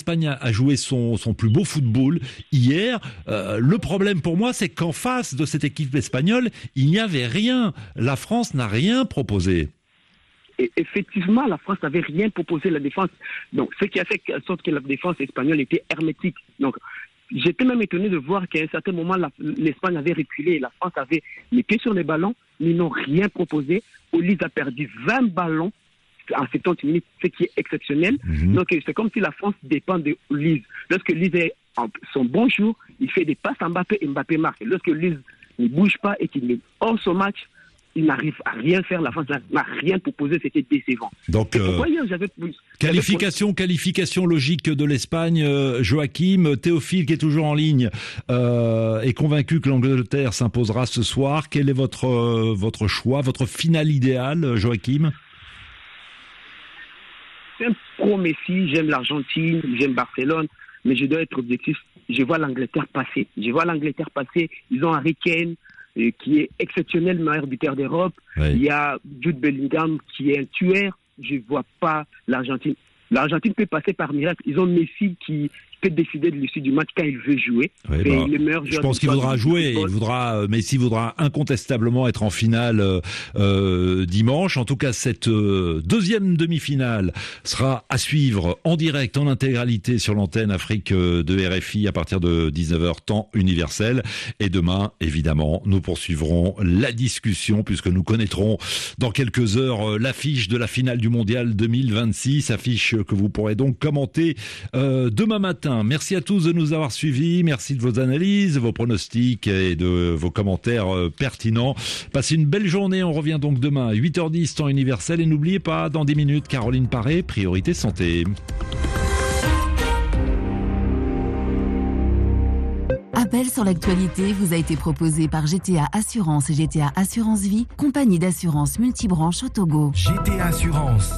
l'Espagne a joué son plus beau football hier. Le problème pour moi, c'est qu'en face de cette équipe espagnole, il n'y avait rien. La France n'a rien proposé. Et effectivement, la France n'avait rien proposé à la défense. Donc, ce qui a fait en sorte que la défense espagnole était hermétique. Donc, j'étais même étonné de voir qu'à un certain moment, l'Espagne avait reculé. La France avait les pieds sur les ballons, mais ils n'ont rien proposé. Olise a perdu 20 ballons en 70 minutes, ce qui est exceptionnel. Donc, c'est comme si la France dépend de Olise. Lorsque Olise est en son bon jour, il fait des passes à Mbappé et Mbappé marque. Lorsque Olise ne bouge pas et qu'il est hors son match, il n'arrive à rien faire, la France n'a rien proposé, c'était décevant. Donc, qualification logique de l'Espagne. Joachim, Théophile, qui est toujours en ligne, est convaincu que l'Angleterre s'imposera ce soir. Quel est votre choix, votre finale idéale, Joachim? C'est un pro-Messi, j'aime l'Argentine, j'aime Barcelone, mais je dois être objectif. Je vois l'Angleterre passer. Ils ont Harry Kane, qui est exceptionnel, meilleur buteur d'Europe. Oui. Il y a Jude Bellingham qui est un tueur. Je ne vois pas l'Argentine. L'Argentine peut passer par miracle. Ils ont Messi qui peut décider de l'issue du match quand il veut jouer. Oui, je pense qu'il voudra jouer. Messi voudra incontestablement être en finale dimanche. En tout cas, cette deuxième demi-finale sera à suivre en direct, en intégralité sur l'antenne Afrique de RFI à partir de 19h temps universel. Et demain, évidemment, nous poursuivrons la discussion puisque nous connaîtrons dans quelques heures l'affiche de la finale du Mondial 2026, affiche que vous pourrez donc commenter demain matin. Merci à tous de nous avoir suivis, merci de vos analyses, vos pronostics et de vos commentaires pertinents. Passez une belle journée, on revient donc demain à 8h10 temps universel et n'oubliez pas, dans 10 minutes, Caroline Paré, Priorité Santé. Appel sur l'actualité vous a été proposé par GTA Assurance et GTA Assurance Vie, compagnie d'assurance multibranche au Togo. GTA Assurance.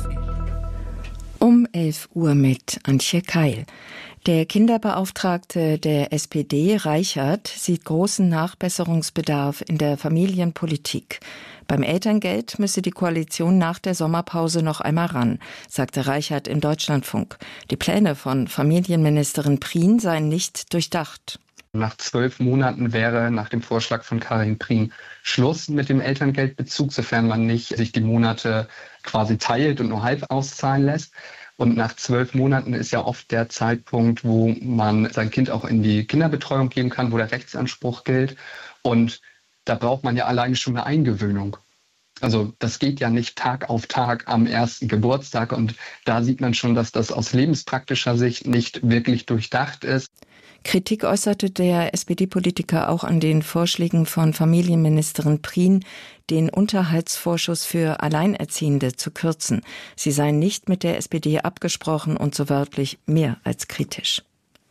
11 Uhr mit Antje Keil. Der Kinderbeauftragte der SPD, Reichert, sieht großen Nachbesserungsbedarf in der Familienpolitik. Beim Elterngeld müsse die Koalition nach der Sommerpause noch einmal ran, sagte Reichert im Deutschlandfunk. Die Pläne von Familienministerin Prien seien nicht durchdacht. Nach 12 Monaten wäre nach dem Vorschlag von Karin Prien Schluss mit dem Elterngeldbezug, sofern man nicht sich die Monate quasi teilt und nur halb auszahlen lässt. Und nach 12 Monaten ist ja oft der Zeitpunkt, wo man sein Kind auch in die Kinderbetreuung geben kann, wo der Rechtsanspruch gilt. Und da braucht man ja alleine schon eine Eingewöhnung. Also das geht ja nicht Tag auf Tag am ersten Geburtstag. Und da sieht man schon, dass das aus lebenspraktischer Sicht nicht wirklich durchdacht ist. Kritik äußerte der SPD-Politiker auch an den Vorschlägen von Familienministerin Prien, den Unterhaltsvorschuss für Alleinerziehende zu kürzen. Sie seien nicht mit der SPD abgesprochen und so wörtlich mehr als kritisch.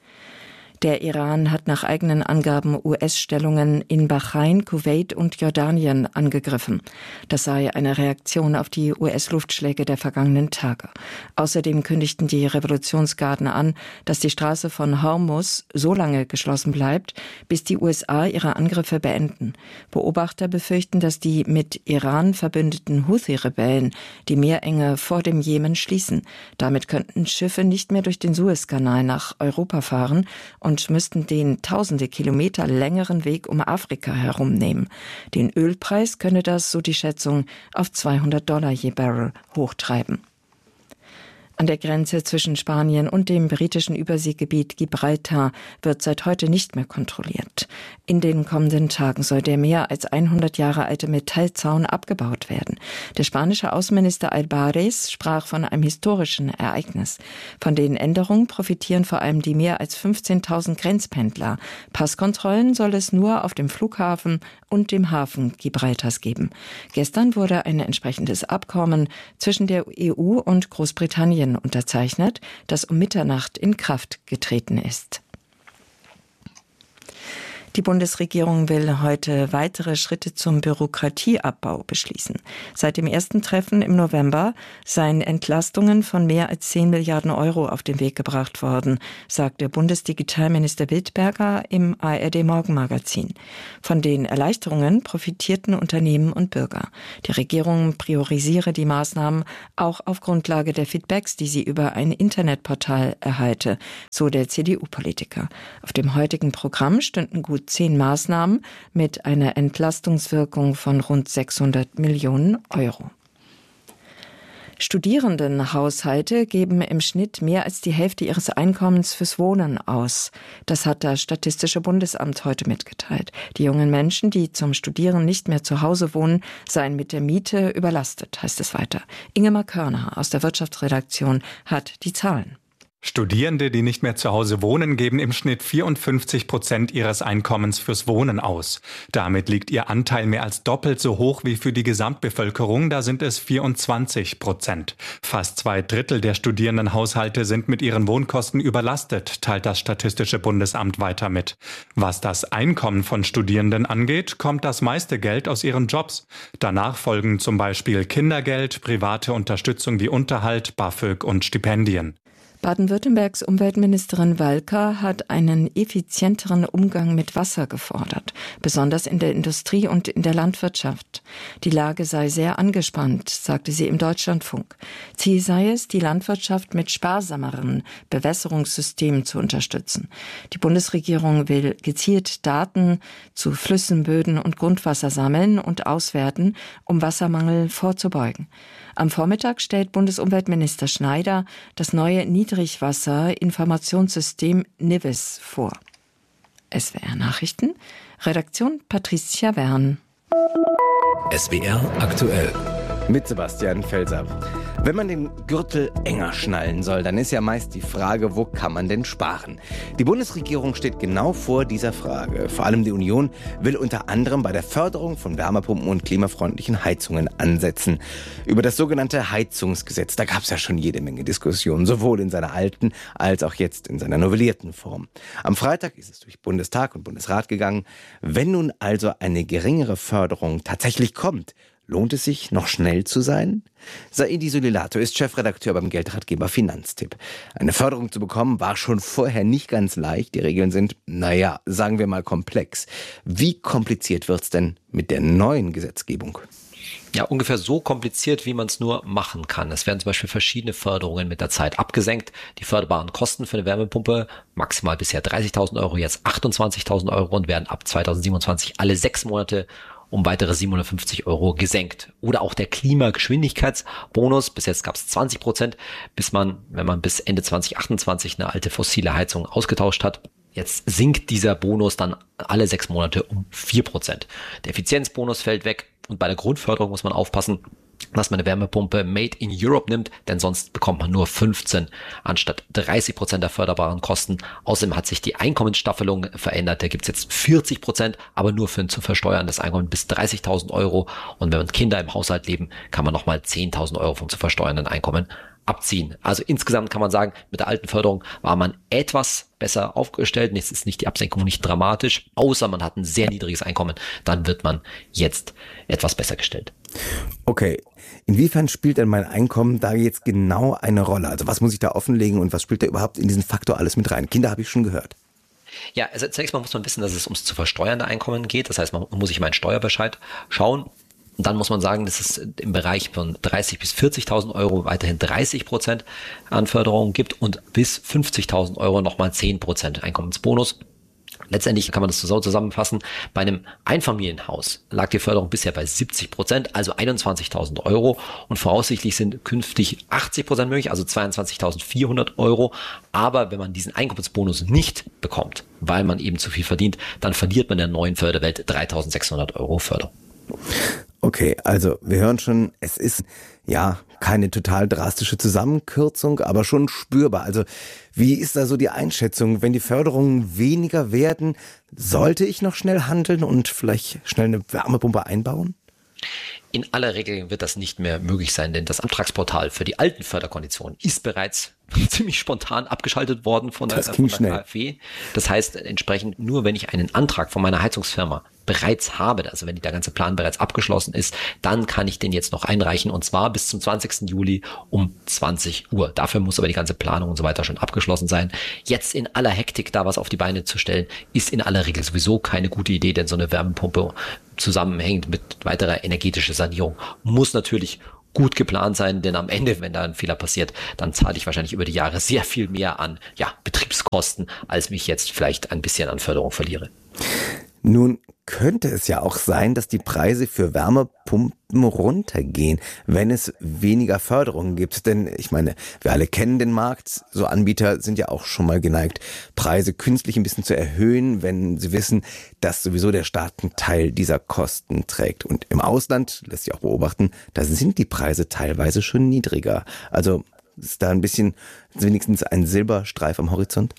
Der Iran hat nach eigenen Angaben US-Stellungen in Bahrain, Kuwait und Jordanien angegriffen. Das sei eine Reaktion auf die US-Luftschläge der vergangenen Tage. Außerdem kündigten die Revolutionsgarden an, dass die Straße von Hormuz so lange geschlossen bleibt, bis die USA ihre Angriffe beenden. Beobachter befürchten, dass die mit Iran verbündeten Houthi-Rebellen die Meerenge vor dem Jemen schließen. Damit könnten Schiffe nicht mehr durch den Suezkanal nach Europa fahren und müssten den tausende Kilometer längeren Weg um Afrika herumnehmen. Den Ölpreis könne das, so die Schätzung, auf $200 je Barrel hochtreiben. An der Grenze zwischen Spanien und dem britischen Überseegebiet Gibraltar wird seit heute nicht mehr kontrolliert. In den kommenden Tagen soll der mehr als 100 Jahre alte Metallzaun abgebaut werden. Der spanische Außenminister Álvarez sprach von einem historischen Ereignis. Von den Änderungen profitieren vor allem die mehr als 15.000 Grenzpendler. Passkontrollen soll es nur auf dem Flughafen und dem Hafen Gibraltars geben. Gestern wurde ein entsprechendes Abkommen zwischen der EU und Großbritannien unterzeichnet, das um Mitternacht in Kraft getreten ist. Die Bundesregierung will heute weitere Schritte zum Bürokratieabbau beschließen. Seit dem ersten Treffen im November seien Entlastungen von mehr als 10 Milliarden Euro auf den Weg gebracht worden, sagte Bundesdigitalminister Wildberger im ARD-Morgenmagazin. Von den Erleichterungen profitierten Unternehmen und Bürger. Die Regierung priorisiere die Maßnahmen auch auf Grundlage der Feedbacks, die sie über ein Internetportal erhalte, so der CDU-Politiker. Auf dem heutigen Programm stünden gut 10 Maßnahmen mit einer Entlastungswirkung von rund 600 Millionen Euro. Studierendenhaushalte geben im Schnitt mehr als die Hälfte ihres Einkommens fürs Wohnen aus. Das hat das Statistische Bundesamt heute mitgeteilt. Die jungen Menschen, die zum Studieren nicht mehr zu Hause wohnen, seien mit der Miete überlastet, heißt es weiter. Ingemar Körner aus der Wirtschaftsredaktion hat die Zahlen. Studierende, die nicht mehr zu Hause wohnen, geben im Schnitt 54% ihres Einkommens fürs Wohnen aus. Damit liegt ihr Anteil mehr als doppelt so hoch wie für die Gesamtbevölkerung, da sind es 24%. Fast 2/3 der Studierendenhaushalte sind mit ihren Wohnkosten überlastet, teilt das Statistische Bundesamt weiter mit. Was das Einkommen von Studierenden angeht, kommt das meiste Geld aus ihren Jobs. Danach folgen zum Beispiel Kindergeld, private Unterstützung wie Unterhalt, BAföG und Stipendien. Baden-Württembergs Umweltministerin Walker hat einen effizienteren Umgang mit Wasser gefordert, besonders in der Industrie und in der Landwirtschaft. Die Lage sei sehr angespannt, sagte sie im Deutschlandfunk. Ziel sei es, die Landwirtschaft mit sparsameren Bewässerungssystemen zu unterstützen. Die Bundesregierung will gezielt Daten zu Flüssen, Böden und Grundwasser sammeln und auswerten, um Wassermangel vorzubeugen. Am Vormittag stellt Bundesumweltminister Schneider das neue Niedrigwasser-Informationssystem NIWIS vor. SWR Nachrichten, Redaktion Patricia Wern. SWR aktuell. Mit Sebastian Felser. Wenn man den Gürtel enger schnallen soll, dann ist ja meist die Frage, wo kann man denn sparen? Die Bundesregierung steht genau vor dieser Frage. Vor allem die Union will unter anderem bei der Förderung von Wärmepumpen und klimafreundlichen Heizungen ansetzen. Über das sogenannte Heizungsgesetz, da gab es ja schon jede Menge Diskussionen, sowohl in seiner alten als auch jetzt in seiner novellierten Form. Am Freitag ist es durch Bundestag und Bundesrat gegangen. Wenn nun also eine geringere Förderung tatsächlich kommt, lohnt es sich, noch schnell zu sein? Saidi Solilato ist Chefredakteur beim Geldratgeber Finanztipp. Eine Förderung zu bekommen war schon vorher nicht ganz leicht. Die Regeln sind, sagen wir mal komplex. Wie kompliziert wird's denn mit der neuen Gesetzgebung? Ja, ungefähr so kompliziert, wie man es nur machen kann. Es werden zum Beispiel verschiedene Förderungen mit der Zeit abgesenkt. Die förderbaren Kosten für eine Wärmepumpe, maximal bisher 30.000 Euro, jetzt 28.000 Euro und werden ab 2027 alle 6 Monate um weitere 750 Euro gesenkt. Oder auch der Klimageschwindigkeitsbonus. Bis jetzt gab es 20%, wenn man bis Ende 2028 eine alte fossile Heizung ausgetauscht hat. Jetzt sinkt dieser Bonus dann alle 6 Monate um 4%. Der Effizienzbonus fällt weg. Und bei der Grundförderung muss man aufpassen, dass man eine Wärmepumpe Made in Europe nimmt, denn sonst bekommt man nur 15 anstatt 30% der förderbaren Kosten. Außerdem hat sich die Einkommensstaffelung verändert. Da gibt es jetzt 40%, aber nur für ein zu versteuerndes Einkommen bis 30.000 Euro. Und wenn man Kinder im Haushalt leben, kann man nochmal 10.000 Euro vom zu versteuernden Einkommen abziehen. Also insgesamt kann man sagen, mit der alten Förderung war man etwas besser aufgestellt. Jetzt ist nicht die Absenkung nicht dramatisch, außer man hat ein sehr niedriges Einkommen. Dann wird man jetzt etwas besser gestellt. Okay, inwiefern spielt denn mein Einkommen da jetzt genau eine Rolle? Also was muss ich da offenlegen und was spielt da überhaupt in diesen Faktor alles mit rein? Kinder habe ich schon gehört. Ja, also zunächst mal muss man wissen, dass es ums zu versteuernde Einkommen geht. Das heißt, man muss sich in meinen Steuerbescheid schauen. Und dann muss man sagen, dass es im Bereich von 30.000 bis 40.000 Euro weiterhin 30% an Förderung gibt und bis 50.000 Euro nochmal 10% Einkommensbonus. Letztendlich kann man das so zusammenfassen. Bei einem Einfamilienhaus lag die Förderung bisher bei 70%, also 21.000 Euro. Und voraussichtlich sind künftig 80% möglich, also 22.400 Euro. Aber wenn man diesen Einkommensbonus nicht bekommt, weil man eben zu viel verdient, dann verliert man in der neuen Förderwelt 3.600 Euro Förderung. Okay, also wir hören schon, es ist keine total drastische Zusammenkürzung, aber schon spürbar. Also wie ist da so die Einschätzung, wenn die Förderungen weniger werden, sollte ich noch schnell handeln und vielleicht schnell eine Wärmepumpe einbauen? In aller Regel wird das nicht mehr möglich sein, denn das Antragsportal für die alten Förderkonditionen ist bereits ziemlich spontan abgeschaltet worden von der KfW. Das heißt entsprechend, nur wenn ich einen Antrag von meiner Heizungsfirma bereits habe, also wenn der ganze Plan bereits abgeschlossen ist, dann kann ich den jetzt noch einreichen, und zwar bis zum 20. Juli um 20 Uhr. Dafür muss aber die ganze Planung und so weiter schon abgeschlossen sein. Jetzt in aller Hektik da was auf die Beine zu stellen, ist in aller Regel sowieso keine gute Idee, denn so eine Wärmepumpe zusammenhängt mit weiterer energetischer Sanierung muss natürlich gut geplant sein, denn am Ende, wenn da ein Fehler passiert, dann zahle ich wahrscheinlich über die Jahre sehr viel mehr an Betriebskosten, als mich jetzt vielleicht ein bisschen an Förderung verliere. Nun könnte es ja auch sein, dass die Preise für Wärmepumpen runtergehen, wenn es weniger Förderungen gibt. Denn ich meine, wir alle kennen den Markt. So Anbieter sind ja auch schon mal geneigt, Preise künstlich ein bisschen zu erhöhen, wenn sie wissen, dass sowieso der Staat einen Teil dieser Kosten trägt. Und im Ausland, lässt sich auch beobachten, da sind die Preise teilweise schon niedriger. Also ist da ein bisschen wenigstens ein Silberstreif am Horizont?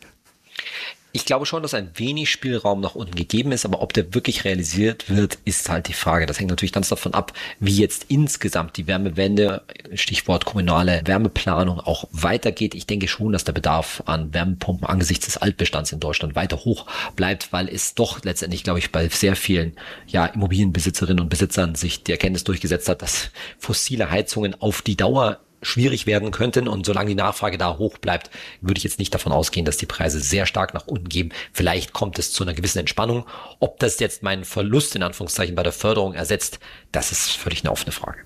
Ich glaube schon, dass ein wenig Spielraum nach unten gegeben ist, aber ob der wirklich realisiert wird, ist halt die Frage. Das hängt natürlich ganz davon ab, wie jetzt insgesamt die Wärmewende, Stichwort kommunale Wärmeplanung, auch weitergeht. Ich denke schon, dass der Bedarf an Wärmepumpen angesichts des Altbestands in Deutschland weiter hoch bleibt, weil es doch letztendlich, glaube ich, bei sehr vielen Immobilienbesitzerinnen und Besitzern sich die Erkenntnis durchgesetzt hat, dass fossile Heizungen auf die Dauer schwierig werden könnten, und solange die Nachfrage da hoch bleibt, würde ich jetzt nicht davon ausgehen, dass die Preise sehr stark nach unten gehen. Vielleicht kommt es zu einer gewissen Entspannung. Ob das jetzt meinen Verlust in Anführungszeichen bei der Förderung ersetzt, das ist völlig eine offene Frage.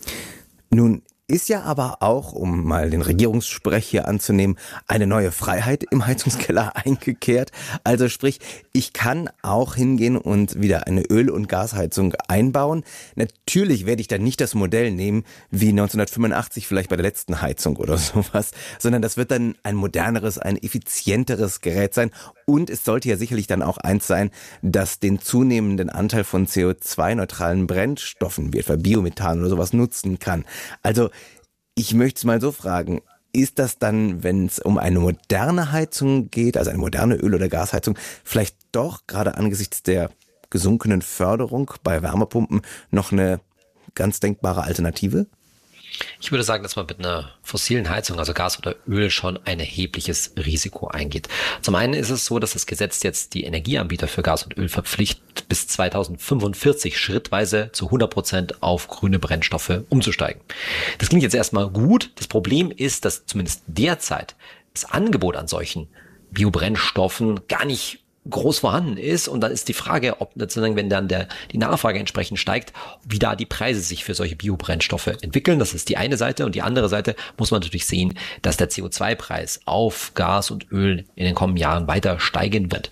Nun ist ja aber auch, um mal den Regierungssprech hier anzunehmen, eine neue Freiheit im Heizungskeller eingekehrt. Also sprich, ich kann auch hingehen und wieder eine Öl- und Gasheizung einbauen. Natürlich werde ich dann nicht das Modell nehmen wie 1985 vielleicht bei der letzten Heizung oder sowas, sondern das wird dann ein moderneres, ein effizienteres Gerät sein. Und es sollte ja sicherlich dann auch eins sein, das den zunehmenden Anteil von CO2-neutralen Brennstoffen wie etwa Biomethan oder sowas nutzen kann. Also ich möchte es mal so fragen, ist das dann, wenn es um eine moderne Heizung geht, also eine moderne Öl- oder Gasheizung, vielleicht doch gerade angesichts der gesunkenen Förderung bei Wärmepumpen noch eine ganz denkbare Alternative? Ich würde sagen, dass man mit einer fossilen Heizung, also Gas oder Öl, schon ein erhebliches Risiko eingeht. Zum einen ist es so, dass das Gesetz jetzt die Energieanbieter für Gas und Öl verpflichtet, bis 2045 schrittweise zu 100% auf grüne Brennstoffe umzusteigen. Das klingt jetzt erstmal gut. Das Problem ist, dass zumindest derzeit das Angebot an solchen Biobrennstoffen gar nicht groß vorhanden ist, und dann ist die Frage, ob sozusagen, wenn dann die Nachfrage entsprechend steigt, wie da die Preise sich für solche Biobrennstoffe entwickeln. Das ist die eine Seite, und die andere Seite muss man natürlich sehen, dass der CO2-Preis auf Gas und Öl in den kommenden Jahren weiter steigen wird.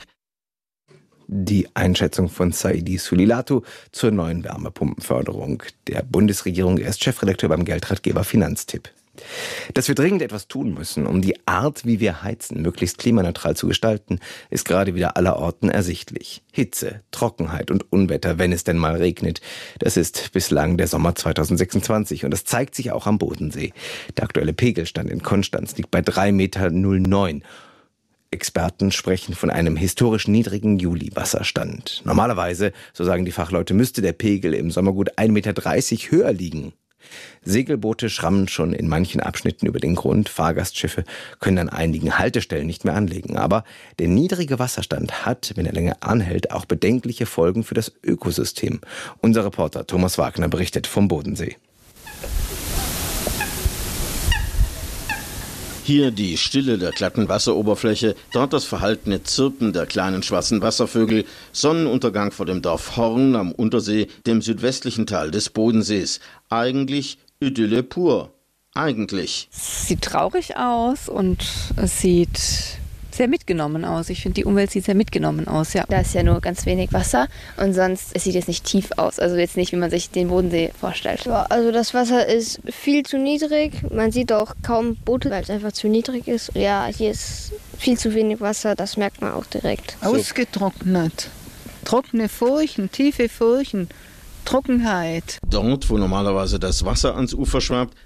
Die Einschätzung von Saidi Sulilatu zur neuen Wärmepumpenförderung der Bundesregierung. Er ist Chefredakteur beim Geldratgeber Finanztipp. Dass wir dringend etwas tun müssen, um die Art, wie wir heizen, möglichst klimaneutral zu gestalten, ist gerade wieder allerorten ersichtlich. Hitze, Trockenheit und Unwetter, wenn es denn mal regnet. Das ist bislang der Sommer 2026, und das zeigt sich auch am Bodensee. Der aktuelle Pegelstand in Konstanz liegt bei 3,09 Meter. Experten sprechen von einem historisch niedrigen Juliwasserstand. Normalerweise, so sagen die Fachleute, müsste der Pegel im Sommer gut 1,30 Meter höher liegen. Segelboote schrammen schon in manchen Abschnitten über den Grund. Fahrgastschiffe können an einigen Haltestellen nicht mehr anlegen. Aber der niedrige Wasserstand hat, wenn er länger anhält, auch bedenkliche Folgen für das Ökosystem. Unser Reporter Thomas Wagner berichtet vom Bodensee. Hier die Stille der glatten Wasseroberfläche, dort das verhaltene Zirpen der kleinen schwarzen Wasservögel, Sonnenuntergang vor dem Dorf Horn am Untersee, dem südwestlichen Teil des Bodensees. Eigentlich Idylle pur. Eigentlich. Es sieht traurig aus und es sieht sehr mitgenommen aus. Ich finde, die Umwelt sieht sehr mitgenommen aus, ja. Da ist ja nur ganz wenig Wasser und sonst, es sieht jetzt nicht tief aus. Also jetzt nicht, wie man sich den Bodensee vorstellt. Ja, also das Wasser ist viel zu niedrig. Man sieht auch kaum Boote, weil es einfach zu niedrig ist. Ja, hier ist viel zu wenig Wasser, das merkt man auch direkt. Ausgetrocknet. Trockene Furchen, tiefe Furchen. Trockenheit. Dort, wo normalerweise das Wasser ans Ufer schwappt,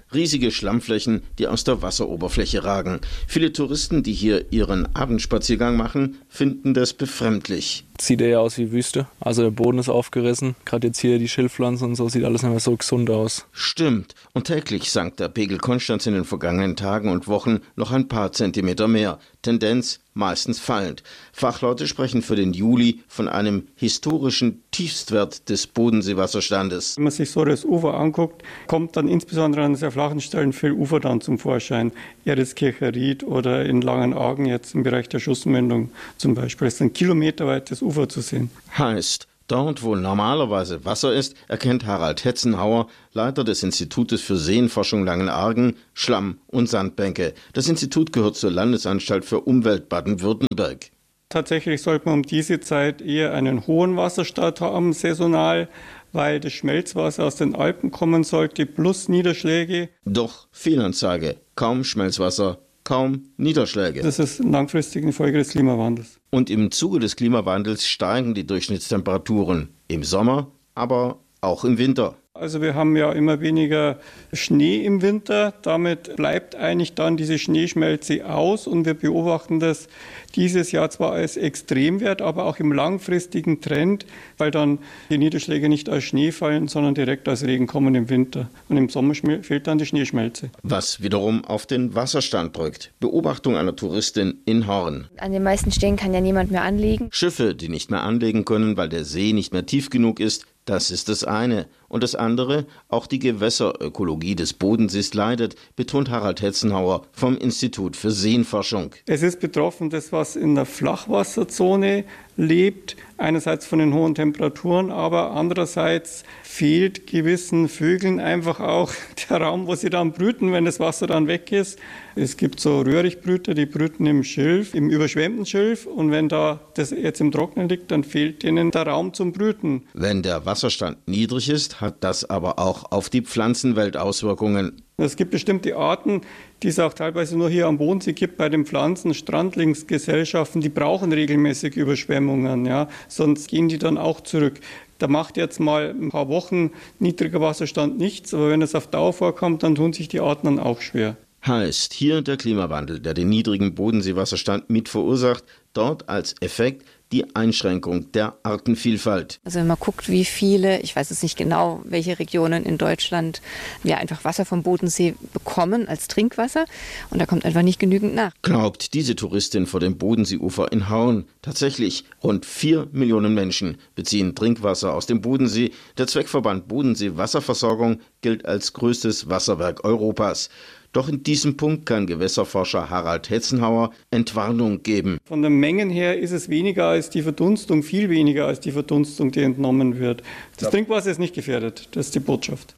Riesige Schlammflächen, die aus der Wasseroberfläche ragen. Viele Touristen, die hier ihren Abendspaziergang machen, finden das befremdlich. Sieht eher aus wie Wüste. Also der Boden ist aufgerissen. Gerade jetzt hier die Schilfpflanzen und so, sieht alles nicht mehr so gesund aus. Stimmt. Und täglich sank der Pegel Konstanz in den vergangenen Tagen und Wochen noch ein paar Zentimeter mehr. Tendenz meistens fallend. Fachleute sprechen für den Juli von einem historischen Tiefstwert des Bodenseewasserstandes. Wenn man sich so das Ufer anguckt, kommt dann insbesondere an sehr flachen Stellen viel Ufer dann zum Vorschein. Eritzkircher Ried oder in Langenargen jetzt im Bereich der Schussmündung zum Beispiel. Es ist ein kilometerweites Ufer zu sehen. Heißt, dort, wo normalerweise Wasser ist, erkennt Harald Hetzenhauer, Leiter des Institutes für Seenforschung Langenargen, Schlamm- und Sandbänke. Das Institut gehört zur Landesanstalt für Umwelt Baden-Württemberg. Tatsächlich sollte man um diese Zeit eher einen hohen Wasserstand haben, saisonal, weil das Schmelzwasser aus den Alpen kommen sollte, plus Niederschläge. Doch Fehlanzeige, kaum Schmelzwasser, kaum Niederschläge. Das ist langfristig eine Folge des Klimawandels. Und im Zuge des Klimawandels steigen die Durchschnittstemperaturen. Im Sommer, aber auch im Winter. Also wir haben ja immer weniger Schnee im Winter. Damit bleibt eigentlich dann diese Schneeschmelze aus. Und wir beobachten das dieses Jahr zwar als Extremwert, aber auch im langfristigen Trend, weil dann die Niederschläge nicht als Schnee fallen, sondern direkt als Regen kommen im Winter. Und im Sommer fehlt dann die Schneeschmelze. Was wiederum auf den Wasserstand drückt. Beobachtung einer Touristin in Horn. An den meisten Stellen kann ja niemand mehr anlegen. Schiffe, die nicht mehr anlegen können, weil der See nicht mehr tief genug ist, das ist das eine. Und das andere, auch die Gewässerökologie des Bodensees leidet, betont Harald Hetzenhauer vom Institut für Seenforschung. Es ist betroffen, das was in der Flachwasserzone lebt, einerseits von den hohen Temperaturen, aber andererseits fehlt gewissen Vögeln einfach auch der Raum, wo sie dann brüten, wenn das Wasser dann weg ist. Es gibt so Röhrichtbrüter, die brüten im Schilf, im überschwemmten Schilf, und wenn da das jetzt im Trocknen liegt, dann fehlt denen der Raum zum Brüten. Wenn der Wasserstand niedrig ist, hat das aber auch auf die Pflanzenwelt Auswirkungen. Es gibt bestimmte Arten, die es auch teilweise nur hier am Bodensee gibt, bei den Pflanzen, Strandlingsgesellschaften, die brauchen regelmäßig Überschwemmungen, ja, sonst gehen die dann auch zurück. Da macht jetzt mal ein paar Wochen niedriger Wasserstand nichts, aber wenn es auf Dauer vorkommt, dann tun sich die Arten dann auch schwer. Heißt hier der Klimawandel, der den niedrigen Bodenseewasserstand mit verursacht, dort als Effekt die Einschränkung der Artenvielfalt. Also wenn man guckt, wie viele, ich weiß es nicht genau, welche Regionen in Deutschland ja einfach Wasser vom Bodensee bekommen als Trinkwasser, und da kommt einfach nicht genügend nach. Glaubt diese Touristin vor dem Bodenseeufer in Horn. Tatsächlich, rund 4 Millionen Menschen beziehen Trinkwasser aus dem Bodensee. Der Zweckverband Bodensee Wasserversorgung gilt als größtes Wasserwerk Europas. Doch in diesem Punkt kann Gewässerforscher Harald Hetzenhauer Entwarnung geben. Von den Mengen her ist es weniger als die Verdunstung, viel weniger als die Verdunstung, die entnommen wird. Das Trinkwasser ist nicht gefährdet, das ist die Botschaft.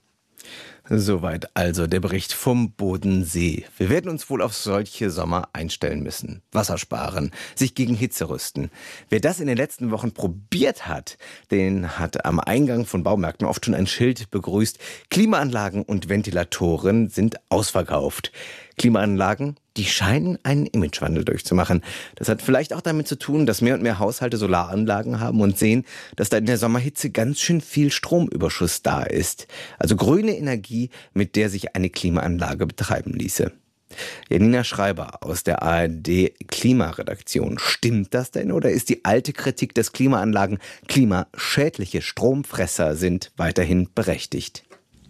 Soweit also der Bericht vom Bodensee. Wir werden uns wohl auf solche Sommer einstellen müssen. Wasser sparen, sich gegen Hitze rüsten. Wer das in den letzten Wochen probiert hat, den hat am Eingang von Baumärkten oft schon ein Schild begrüßt: Klimaanlagen und Ventilatoren sind ausverkauft. Klimaanlagen, die scheinen einen Imagewandel durchzumachen. Das hat vielleicht auch damit zu tun, dass mehr und mehr Haushalte Solaranlagen haben und sehen, dass da in der Sommerhitze ganz schön viel Stromüberschuss da ist. Also grüne Energie, mit der sich eine Klimaanlage betreiben ließe. Janina Schreiber aus der ARD Klimaredaktion. Stimmt das denn, oder ist die alte Kritik, dass Klimaanlagen klimaschädliche Stromfresser sind, weiterhin berechtigt?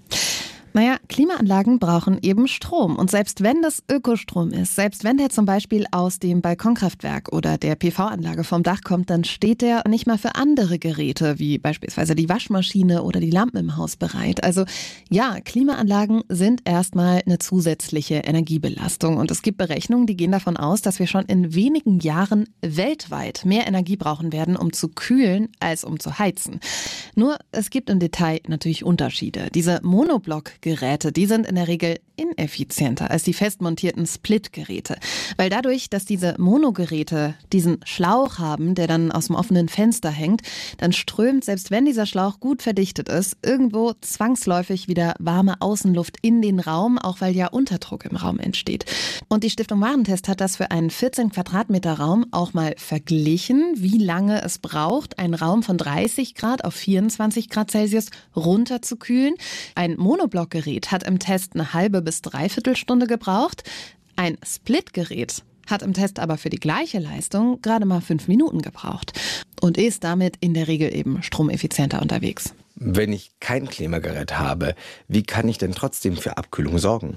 Naja, Klimaanlagen brauchen eben Strom. Und selbst wenn das Ökostrom ist, selbst wenn der zum Beispiel aus dem Balkonkraftwerk oder der PV-Anlage vom Dach kommt, dann steht der nicht mal für andere Geräte, wie beispielsweise die Waschmaschine oder die Lampen im Haus bereit. Also ja, Klimaanlagen sind erstmal eine zusätzliche Energiebelastung. Und es gibt Berechnungen, die gehen davon aus, dass wir schon in wenigen Jahren weltweit mehr Energie brauchen werden, um zu kühlen, als um zu heizen. Nur, es gibt im Detail natürlich Unterschiede. Diese Monoblock-Geräte, die sind in der Regel ineffizienter als die festmontierten Split-Geräte. Weil dadurch, dass diese Monogeräte diesen Schlauch haben, der dann aus dem offenen Fenster hängt, dann strömt, selbst wenn dieser Schlauch gut verdichtet ist, irgendwo zwangsläufig wieder warme Außenluft in den Raum, auch weil ja Unterdruck im Raum entsteht. Und die Stiftung Warentest hat das für einen 14 Quadratmeter Raum auch mal verglichen, wie lange es braucht, einen Raum von 30 Grad auf 24 Grad Celsius runterzukühlen. Ein Monoblockgerät hat im Test eine halbe bis bis 3/4 Stunde gebraucht. Ein Splitgerät hat im Test aber für die gleiche Leistung gerade mal 5 Minuten gebraucht und ist damit in der Regel eben stromeffizienter unterwegs. Wenn ich kein Klimagerät habe, wie kann ich denn trotzdem für Abkühlung sorgen?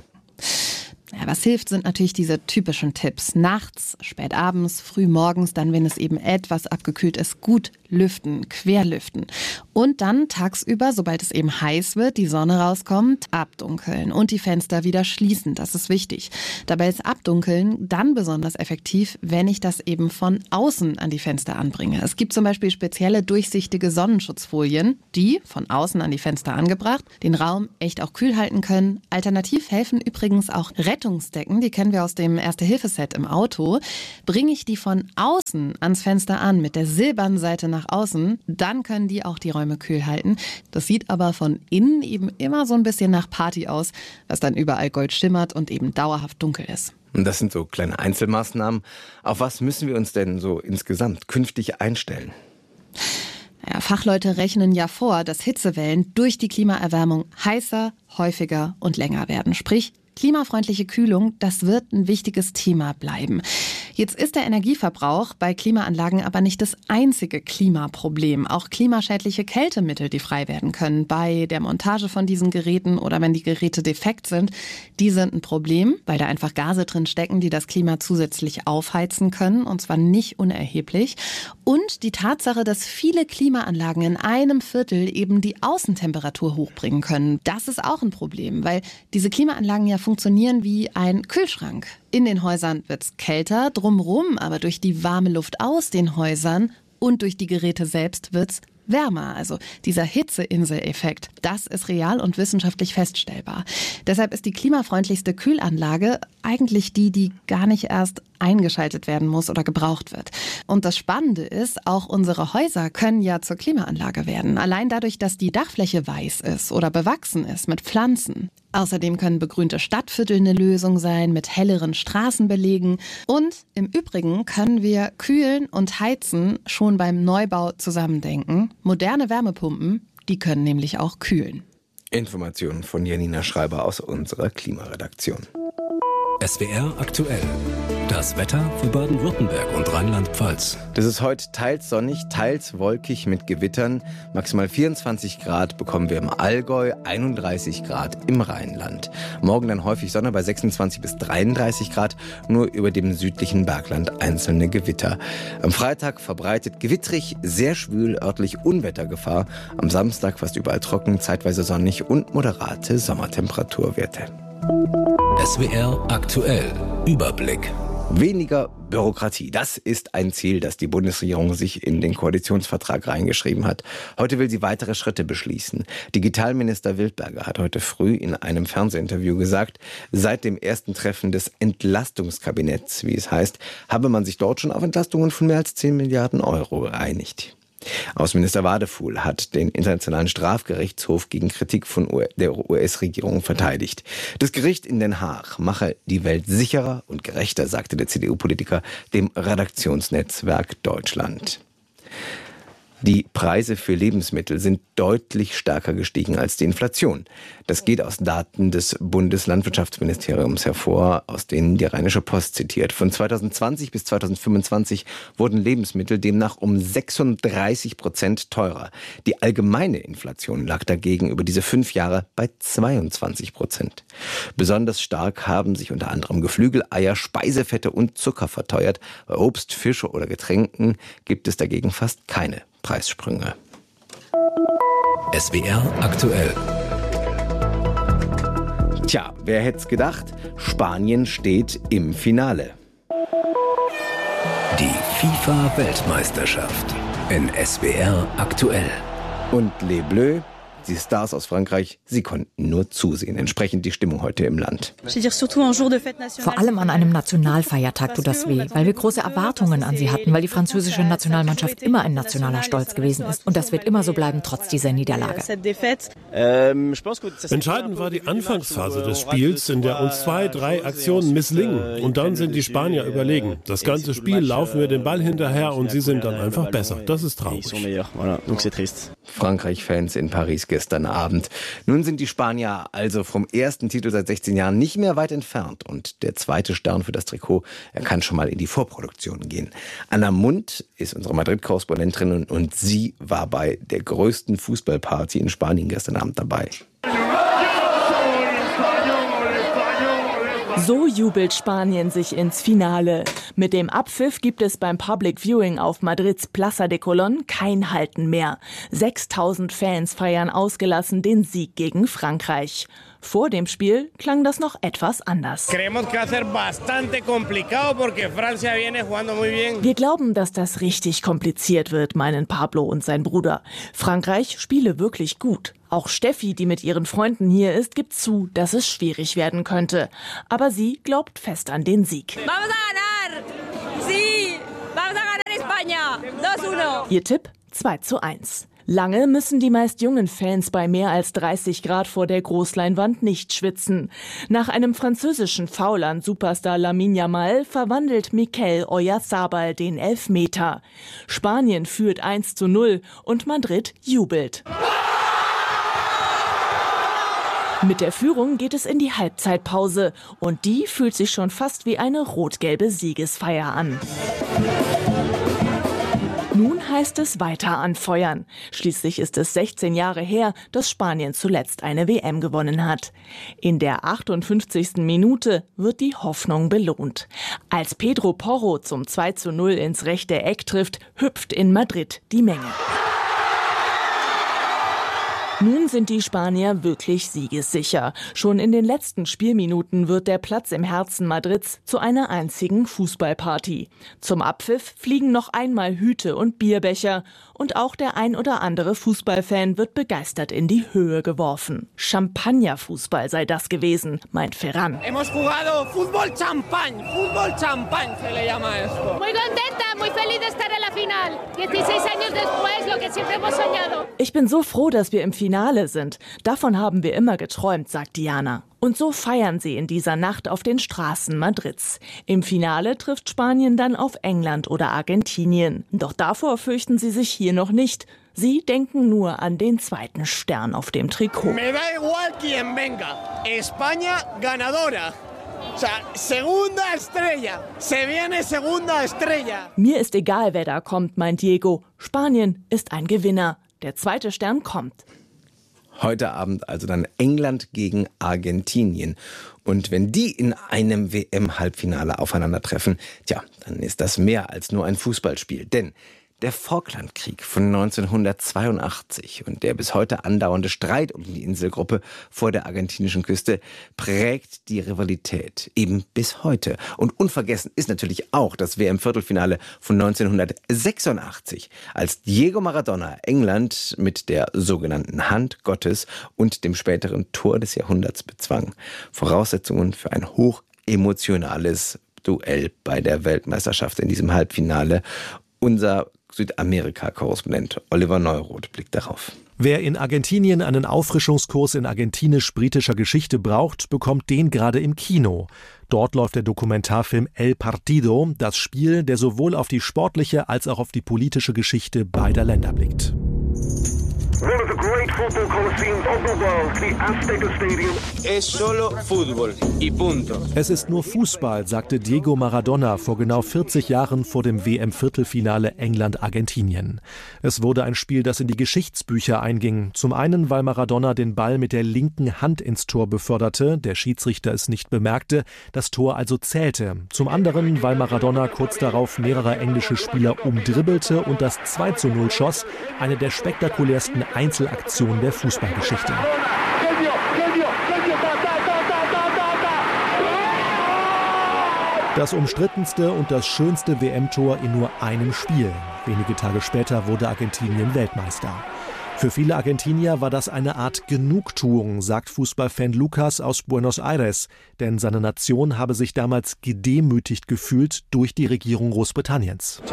Ja, was hilft, sind natürlich diese typischen Tipps. Nachts, spät abends, früh morgens, dann, wenn es eben etwas abgekühlt ist, gut lüften, querlüften. Und dann tagsüber, sobald es eben heiß wird, die Sonne rauskommt, abdunkeln und die Fenster wieder schließen. Das ist wichtig. Dabei ist Abdunkeln dann besonders effektiv, wenn ich das eben von außen an die Fenster anbringe. Es gibt zum Beispiel spezielle durchsichtige Sonnenschutzfolien, die, von außen an die Fenster angebracht, den Raum echt auch kühl halten können. Alternativ helfen übrigens auch Rettungsdecken, die kennen wir aus dem Erste-Hilfe-Set im Auto. Bringe ich die von außen ans Fenster an mit der silbernen Seite nach außen, dann können die auch die Räume kühl halten. Das sieht aber von innen eben immer so ein bisschen nach Party aus, was dann überall gold schimmert und eben dauerhaft dunkel ist. Und das sind so kleine Einzelmaßnahmen. Auf was müssen wir uns denn so insgesamt künftig einstellen? Ja, Fachleute rechnen ja vor, dass Hitzewellen durch die Klimaerwärmung heißer, häufiger und länger werden. Sprich, klimafreundliche Kühlung, das wird ein wichtiges Thema bleiben. Jetzt ist der Energieverbrauch bei Klimaanlagen aber nicht das einzige Klimaproblem. Auch klimaschädliche Kältemittel, die frei werden können bei der Montage von diesen Geräten oder wenn die Geräte defekt sind, die sind ein Problem, weil da einfach Gase drin stecken, die das Klima zusätzlich aufheizen können, und zwar nicht unerheblich. Und die Tatsache, dass viele Klimaanlagen in einem Viertel eben die Außentemperatur hochbringen können, das ist auch ein Problem, weil diese Klimaanlagen ja funktionieren wie ein Kühlschrank. In den Häusern wird's kälter, drumrum, aber durch die warme Luft aus den Häusern und durch die Geräte selbst wird's wärmer. Also dieser Hitzeinsel-Effekt, das ist real und wissenschaftlich feststellbar. Deshalb ist die klimafreundlichste Kühlanlage eigentlich die gar nicht erst eingeschaltet werden muss oder gebraucht wird. Und das Spannende ist, auch unsere Häuser können ja zur Klimaanlage werden. Allein dadurch, dass die Dachfläche weiß ist oder bewachsen ist mit Pflanzen. Außerdem können begrünte Stadtviertel eine Lösung sein mit helleren Straßenbelägen. Und im Übrigen können wir Kühlen und Heizen schon beim Neubau zusammendenken. Moderne Wärmepumpen, die können nämlich auch kühlen. Informationen von Janina Schreiber aus unserer Klimaredaktion. SWR aktuell. Das Wetter für Baden-Württemberg und Rheinland-Pfalz. Das ist heute teils sonnig, teils wolkig mit Gewittern. Maximal 24 Grad bekommen wir im Allgäu, 31 Grad im Rheinland. Morgen dann häufig Sonne bei 26 bis 33 Grad, nur über dem südlichen Bergland einzelne Gewitter. Am Freitag verbreitet gewittrig, sehr schwül, örtlich Unwettergefahr. Am Samstag fast überall trocken, zeitweise sonnig und moderate Sommertemperaturwerte. SWR aktuell. Überblick. Weniger Bürokratie, das ist ein Ziel, das die Bundesregierung sich in den Koalitionsvertrag reingeschrieben hat. Heute will sie weitere Schritte beschließen. Digitalminister Wildberger hat heute früh in einem Fernsehinterview gesagt, seit dem ersten Treffen des Entlastungskabinetts, wie es heißt, habe man sich dort schon auf Entlastungen von mehr als 10 Milliarden Euro geeinigt. Außenminister Wadefuhl hat den Internationalen Strafgerichtshof gegen Kritik von der US-Regierung verteidigt. Das Gericht in Den Haag mache die Welt sicherer und gerechter, sagte der CDU-Politiker dem Redaktionsnetzwerk Deutschland. Die Preise für Lebensmittel sind deutlich stärker gestiegen als die Inflation. Das geht aus Daten des Bundeslandwirtschaftsministeriums hervor, aus denen die Rheinische Post zitiert. Von 2020 bis 2025 wurden Lebensmittel demnach um 36% teurer. Die allgemeine Inflation lag dagegen über diese 5 Jahre bei 22%. Besonders stark haben sich unter anderem Geflügel, Eier, Speisefette und Zucker verteuert. Bei Obst, Fische oder Getränken gibt es dagegen fast keine Preissprünge. SWR aktuell. Tja, wer hätte es gedacht? Spanien steht im Finale. Die FIFA-Weltmeisterschaft in SWR aktuell. Und Les Bleus, die Stars aus Frankreich, sie konnten nur zusehen. Entsprechend die Stimmung heute im Land. Vor allem an einem Nationalfeiertag tut das weh, weil wir große Erwartungen an sie hatten, weil die französische Nationalmannschaft immer ein nationaler Stolz gewesen ist. Und das wird immer so bleiben, trotz dieser Niederlage. Entscheidend war die Anfangsphase des Spiels, in der uns 2-3 Aktionen misslingen. Und dann sind die Spanier überlegen. Das ganze Spiel laufen wir den Ball hinterher und sie sind dann einfach besser. Das ist traurig. Frankreich-Fans in Paris gestern Abend. Nun sind die Spanier also vom ersten Titel seit 16 Jahren nicht mehr weit entfernt. Und der zweite Stern für das Trikot, er kann schon mal in die Vorproduktion gehen. Anna Mund ist unsere Madrid-Korrespondentin und sie war bei der größten Fußballparty in Spanien gestern Abend dabei. So jubelt Spanien sich ins Finale. Mit dem Abpfiff gibt es beim Public Viewing auf Madrids Plaza de Colón kein Halten mehr. 6000 Fans feiern ausgelassen den Sieg gegen Frankreich. Vor dem Spiel klang das noch etwas anders. Wir glauben, dass das richtig kompliziert wird, meinen Pablo und sein Bruder. Frankreich spiele wirklich gut. Auch Steffi, die mit ihren Freunden hier ist, gibt zu, dass es schwierig werden könnte. Aber sie glaubt fest an den Sieg. Vamos a ganar! Sí! Vamos a ganar España! 2-1. Ihr Tipp? 2:1. Lange müssen die meist jungen Fans bei mehr als 30 Grad vor der Großleinwand nicht schwitzen. Nach einem französischen Foul an Superstar Lamine Yamal verwandelt Mikel Oyarzabal den Elfmeter. Spanien führt 1:0 und Madrid jubelt. Mit der Führung geht es in die Halbzeitpause und die fühlt sich schon fast wie eine rot-gelbe Siegesfeier an. Nun heißt es weiter anfeuern. Schließlich ist es 16 Jahre her, dass Spanien zuletzt eine WM gewonnen hat. In der 58. Minute wird die Hoffnung belohnt. Als Pedro Porro zum 2:0 ins rechte Eck trifft, hüpft in Madrid die Menge. Nun sind die Spanier wirklich siegessicher. Schon in den letzten Spielminuten wird der Platz im Herzen Madrids zu einer einzigen Fußballparty. Zum Abpfiff fliegen noch einmal Hüte und Bierbecher und auch der ein oder andere Fußballfan wird begeistert in die Höhe geworfen. Champagnerfußball sei das gewesen, meint Ferran. Hemos jugado fútbol champán se le llama esto. Muy contenta, muy feliz de estar en la final. 16 años después, lo que siempre hemos soñado. Ich bin so froh, dass wir im Finale sind. Davon haben wir immer geträumt, sagt Diana. Und so feiern sie in dieser Nacht auf den Straßen Madrids. Im Finale trifft Spanien dann auf England oder Argentinien. Doch davor fürchten sie sich hier noch nicht. Sie denken nur an den zweiten Stern auf dem Trikot. Me da igual quien venga. España ganadora. O sea, segunda estrella. Se viene segunda estrella. Mir ist egal, wer da kommt, meint Diego. Spanien ist ein Gewinner. Der zweite Stern kommt. Heute Abend also dann England gegen Argentinien. Und wenn die in einem WM-Halbfinale aufeinandertreffen, dann ist das mehr als nur ein Fußballspiel. Denn der Falklandkrieg von 1982 und der bis heute andauernde Streit um die Inselgruppe vor der argentinischen Küste prägt die Rivalität eben bis heute. Und unvergessen ist natürlich auch das WM-Viertelfinale von 1986, als Diego Maradona England mit der sogenannten Hand Gottes und dem späteren Tor des Jahrhunderts bezwang. Voraussetzungen für ein hochemotionales Duell bei der Weltmeisterschaft in diesem Halbfinale. Unser Südamerika-Korrespondent Oliver Neuroth blickt darauf. Wer in Argentinien einen Auffrischungskurs in argentinisch-britischer Geschichte braucht, bekommt den gerade im Kino. Dort läuft der Dokumentarfilm El Partido, das Spiel, der sowohl auf die sportliche als auch auf die politische Geschichte beider Länder blickt. One of the great football coliseums of the world, the Azteca Stadium. Es solo fútbol y punto. Es ist nur Fußball, sagte Diego Maradona vor genau 40 Jahren vor dem WM-Viertelfinale England-Argentinien. Es wurde ein Spiel, das in die Geschichtsbücher einging. Zum einen, weil Maradona den Ball mit der linken Hand ins Tor beförderte, der Schiedsrichter es nicht bemerkte, das Tor also zählte. Zum anderen, weil Maradona kurz darauf mehrere englische Spieler umdribbelte und das 2:0 schoss, eine der spektakulärsten Einzelaktion der Fußballgeschichte. Das umstrittenste und das schönste WM-Tor in nur einem Spiel. Wenige Tage später wurde Argentinien Weltmeister. Für viele Argentinier war das eine Art Genugtuung, sagt Fußballfan Lucas aus Buenos Aires. Denn seine Nation habe sich damals gedemütigt gefühlt durch die Regierung Großbritanniens.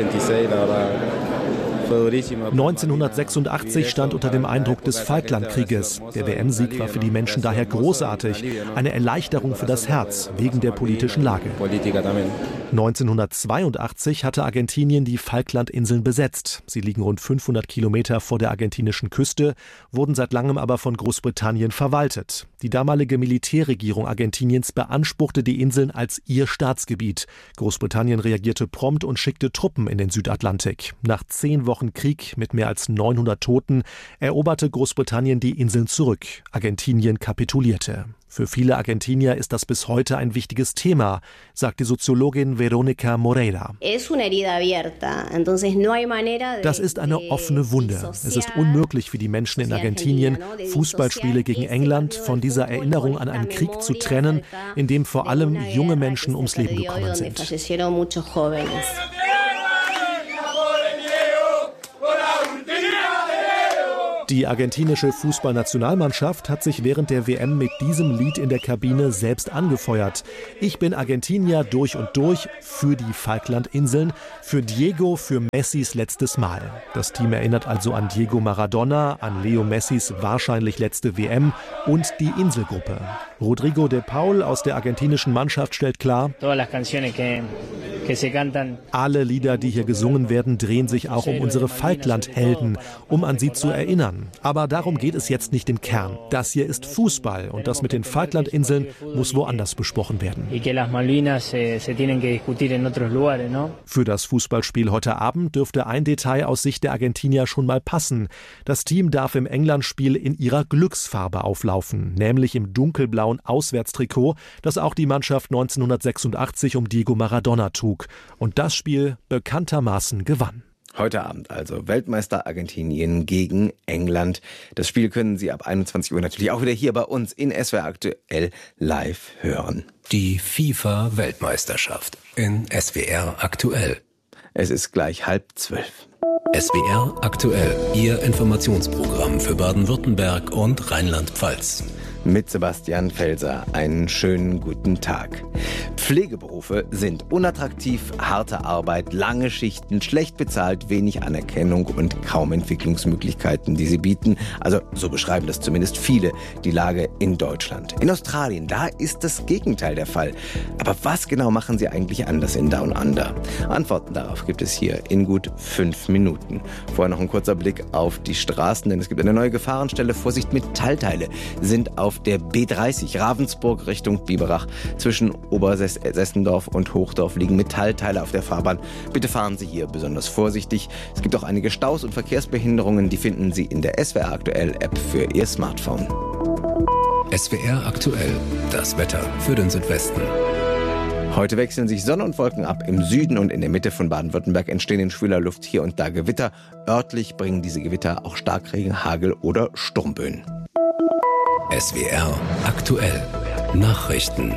1986 stand unter dem Eindruck des Falklandkrieges. Der WM-Sieg war für die Menschen daher großartig. Eine Erleichterung für das Herz, wegen der politischen Lage. 1982 hatte Argentinien die Falklandinseln besetzt. Sie liegen rund 500 Kilometer vor der argentinischen Küste, wurden seit langem aber von Großbritannien verwaltet. Die damalige Militärregierung Argentiniens beanspruchte die Inseln als ihr Staatsgebiet. Großbritannien reagierte prompt und schickte Truppen in den Südatlantik. Nach 10 Wochen Krieg mit mehr als 900 Toten eroberte Großbritannien die Inseln zurück. Argentinien kapitulierte. Für viele Argentinier ist das bis heute ein wichtiges Thema, sagt die Soziologin Verónica Moreira. Das ist eine offene Wunde. Es ist unmöglich für die Menschen in Argentinien, Fußballspiele gegen England von dieser Erinnerung an einen Krieg zu trennen, in dem vor allem junge Menschen ums Leben gekommen sind. Die argentinische Fußballnationalmannschaft hat sich während der WM mit diesem Lied in der Kabine selbst angefeuert. Ich bin Argentinier durch und durch, für die Falklandinseln, für Diego, für Messis letztes Mal. Das Team erinnert also an Diego Maradona, an Leo Messis wahrscheinlich letzte WM und die Inselgruppe. Rodrigo de Paul aus der argentinischen Mannschaft stellt klar, alle Lieder, die hier gesungen werden, drehen sich auch um unsere Falklandhelden, um an sie zu erinnern. Aber darum geht es jetzt nicht im Kern. Das hier ist Fußball und das mit den Falklandinseln muss woanders besprochen werden. Für das Fußballspiel heute Abend dürfte ein Detail aus Sicht der Argentinier schon mal passen. Das Team darf im England-Spiel in ihrer Glücksfarbe auflaufen, nämlich im dunkelblauen Auswärtstrikot, das auch die Mannschaft 1986 um Diego Maradona trug und das Spiel bekanntermaßen gewann. Heute Abend also Weltmeister Argentinien gegen England. Das Spiel können Sie ab 21 Uhr natürlich auch wieder hier bei uns in SWR Aktuell live hören. Die FIFA-Weltmeisterschaft in SWR Aktuell. Es ist gleich 11:30. SWR Aktuell, Ihr Informationsprogramm für Baden-Württemberg und Rheinland-Pfalz. Mit Sebastian Felser. Einen schönen guten Tag. Pflegeberufe sind unattraktiv, harte Arbeit, lange Schichten, schlecht bezahlt, wenig Anerkennung und kaum Entwicklungsmöglichkeiten, die sie bieten. Also so beschreiben das zumindest viele, die Lage in Deutschland. In Australien, da ist das Gegenteil der Fall. Aber was genau machen sie eigentlich anders in Down Under? Antworten darauf gibt es hier in gut 5 Minuten. Vorher noch ein kurzer Blick auf die Straßen, denn es gibt eine neue Gefahrenstelle. Vorsicht, Metallteile sind auf der B30 Ravensburg Richtung Biberach. Zwischen Obersessendorf und Hochdorf liegen Metallteile auf der Fahrbahn. Bitte fahren Sie hier besonders vorsichtig. Es gibt auch einige Staus und Verkehrsbehinderungen. Die finden Sie in der SWR Aktuell App für Ihr Smartphone. SWR Aktuell, das Wetter für den Südwesten. Heute wechseln sich Sonne und Wolken ab. Im Süden und in der Mitte von Baden-Württemberg entstehen in schwüler Luft hier und da Gewitter. Örtlich bringen diese Gewitter auch Starkregen, Hagel oder Sturmböen. SWR Aktuell Nachrichten.